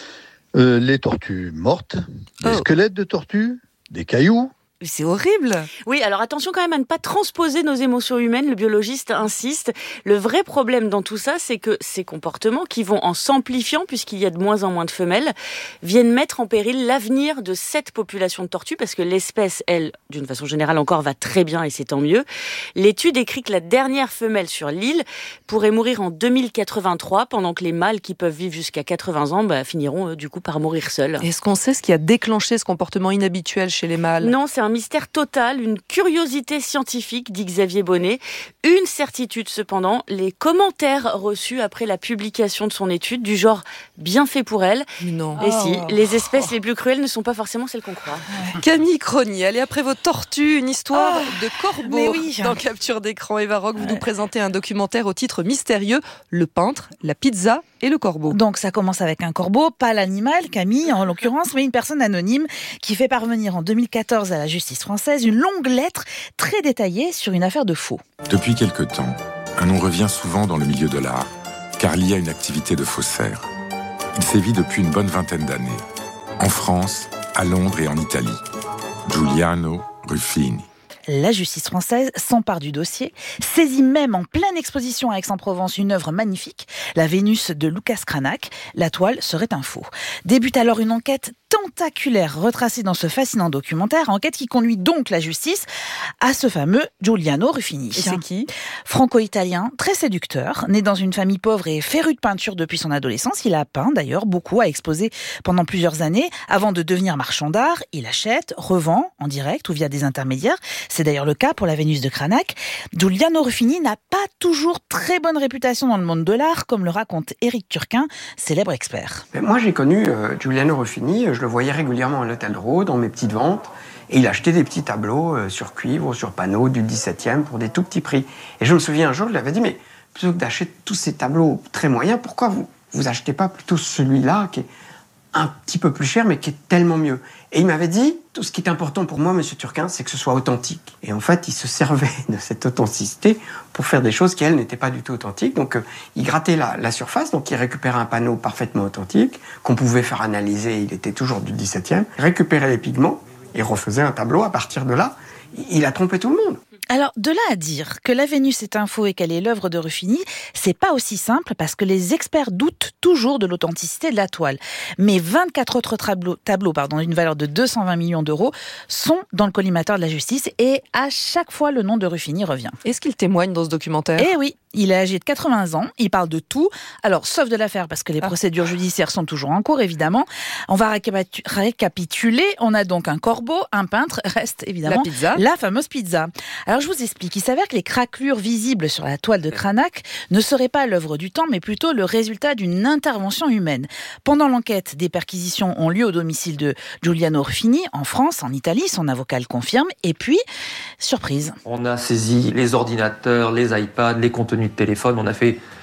[SPEAKER 29] Euh, les tortues mortes, des oh. squelettes de tortues, des cailloux.
[SPEAKER 1] C'est horrible.
[SPEAKER 2] Oui, alors attention quand même à ne pas transposer nos émotions humaines, le biologiste insiste. Le vrai problème dans tout ça, c'est que ces comportements, qui vont en s'amplifiant, puisqu'il y a de moins en moins de femelles, viennent mettre en péril l'avenir de cette population de tortues, parce que l'espèce, elle, d'une façon générale encore, va très bien et c'est tant mieux. L'étude écrit que la dernière femelle sur l'île pourrait mourir en deux mille quatre-vingt-trois, pendant que les mâles qui peuvent vivre jusqu'à quatre-vingts ans bah, finiront euh, du coup par mourir seuls.
[SPEAKER 1] Est-ce qu'on sait ce qui a déclenché ce comportement inhabituel chez les mâles ?
[SPEAKER 2] Non, c'est un mystère total, une curiosité scientifique, dit Xavier Bonnet. Une certitude cependant, les commentaires reçus après la publication de son étude, du genre bien fait pour elle.
[SPEAKER 1] Non.
[SPEAKER 2] Et
[SPEAKER 1] oh.
[SPEAKER 2] si, les espèces les plus cruelles ne sont pas forcément celles qu'on croit.
[SPEAKER 1] Camille Cronier, allez après vos tortues, une histoire oh, de corbeau.
[SPEAKER 23] Oui.
[SPEAKER 1] Dans Capture d'écran, Eva Rock, vous nous présentez un documentaire au titre mystérieux, Le peintre, la pizza et le corbeau.
[SPEAKER 23] Donc ça commence avec un corbeau, pas l'animal, Camille en l'occurrence, mais une personne anonyme qui fait parvenir en deux mille quatorze à la justice française une longue lettre très détaillée sur une affaire de faux.
[SPEAKER 7] Depuis quelque temps, un nom revient souvent dans le milieu de l'art, car lié à une activité de faussaire. Il sévit depuis une bonne vingtaine d'années, en France, à Londres et en Italie. Giuliano Ruffini.
[SPEAKER 23] La justice française s'empare du dossier, saisit même en pleine exposition à Aix-en-Provence une œuvre magnifique, la Vénus de Lucas Cranach. La toile serait un faux. Débute alors une enquête tentaculaire retracée dans ce fascinant documentaire, enquête qui conduit donc la justice à ce fameux Giuliano Ruffini.
[SPEAKER 1] Et c'est qui ?
[SPEAKER 23] Franco-italien, très séducteur, né dans une famille pauvre et féru de peinture depuis son adolescence. Il a peint d'ailleurs beaucoup, a exposé pendant plusieurs années. Avant de devenir marchand d'art, il achète, revend en direct ou via des intermédiaires. C'est d'ailleurs le cas pour la Vénus de Cranach. Giuliano Ruffini n'a pas toujours très bonne réputation dans le monde de l'art, comme le raconte Éric Turquin, célèbre expert.
[SPEAKER 10] Mais moi j'ai connu euh, Giuliano Ruffini, je le voyais régulièrement à l'Hôtel Dreux, dans mes petites ventes, et il achetait des petits tableaux euh, sur cuivre ou sur panneau du dix-septième pour des tout petits prix. Et je me souviens un jour, je lui avais dit, mais plutôt que d'acheter tous ces tableaux très moyens, pourquoi vous vous achetez pas plutôt celui-là qui est un petit peu plus cher, mais qui est tellement mieux. Et il m'avait dit, tout ce qui est important pour moi, Monsieur Turquin, c'est que ce soit authentique. Et en fait, il se servait de cette authenticité pour faire des choses qui, elles, n'étaient pas du tout authentiques. Donc, euh, il grattait la, la surface, donc il récupérait un panneau parfaitement authentique, qu'on pouvait faire analyser, il était toujours du dix-septième, récupérait les pigments et refaisait un tableau à partir de là. Il a trompé tout le monde.
[SPEAKER 23] Alors, de là à dire que la Vénus est un faux et qu'elle est l'œuvre de Ruffini, c'est pas aussi simple parce que les experts doutent toujours de l'authenticité de la toile. Mais vingt-quatre autres tableaux, tableaux pardon, d'une valeur de deux cent vingt millions d'euros sont dans le collimateur de la justice et à chaque fois le nom de Ruffini revient.
[SPEAKER 1] Est-ce qu'il témoigne dans ce documentaire ?
[SPEAKER 23] Eh oui, il est âgé de quatre-vingts ans, il parle de tout, alors sauf de l'affaire parce que les ah. procédures judiciaires sont toujours en cours évidemment. On va récapituler, on a donc un corbeau, un peintre, reste évidemment
[SPEAKER 1] la, pizza.
[SPEAKER 23] la fameuse pizza. Alors je vous explique, il s'avère que les craquelures visibles sur la toile de Cranach ne seraient pas l'œuvre du temps, mais plutôt le résultat d'une intervention humaine. Pendant l'enquête, des perquisitions ont lieu au domicile de Giuliano Ruffini, en France, en Italie, son avocat le confirme, et puis, surprise.
[SPEAKER 12] On a saisi les ordinateurs, les iPads, les contenus de téléphone, on a fait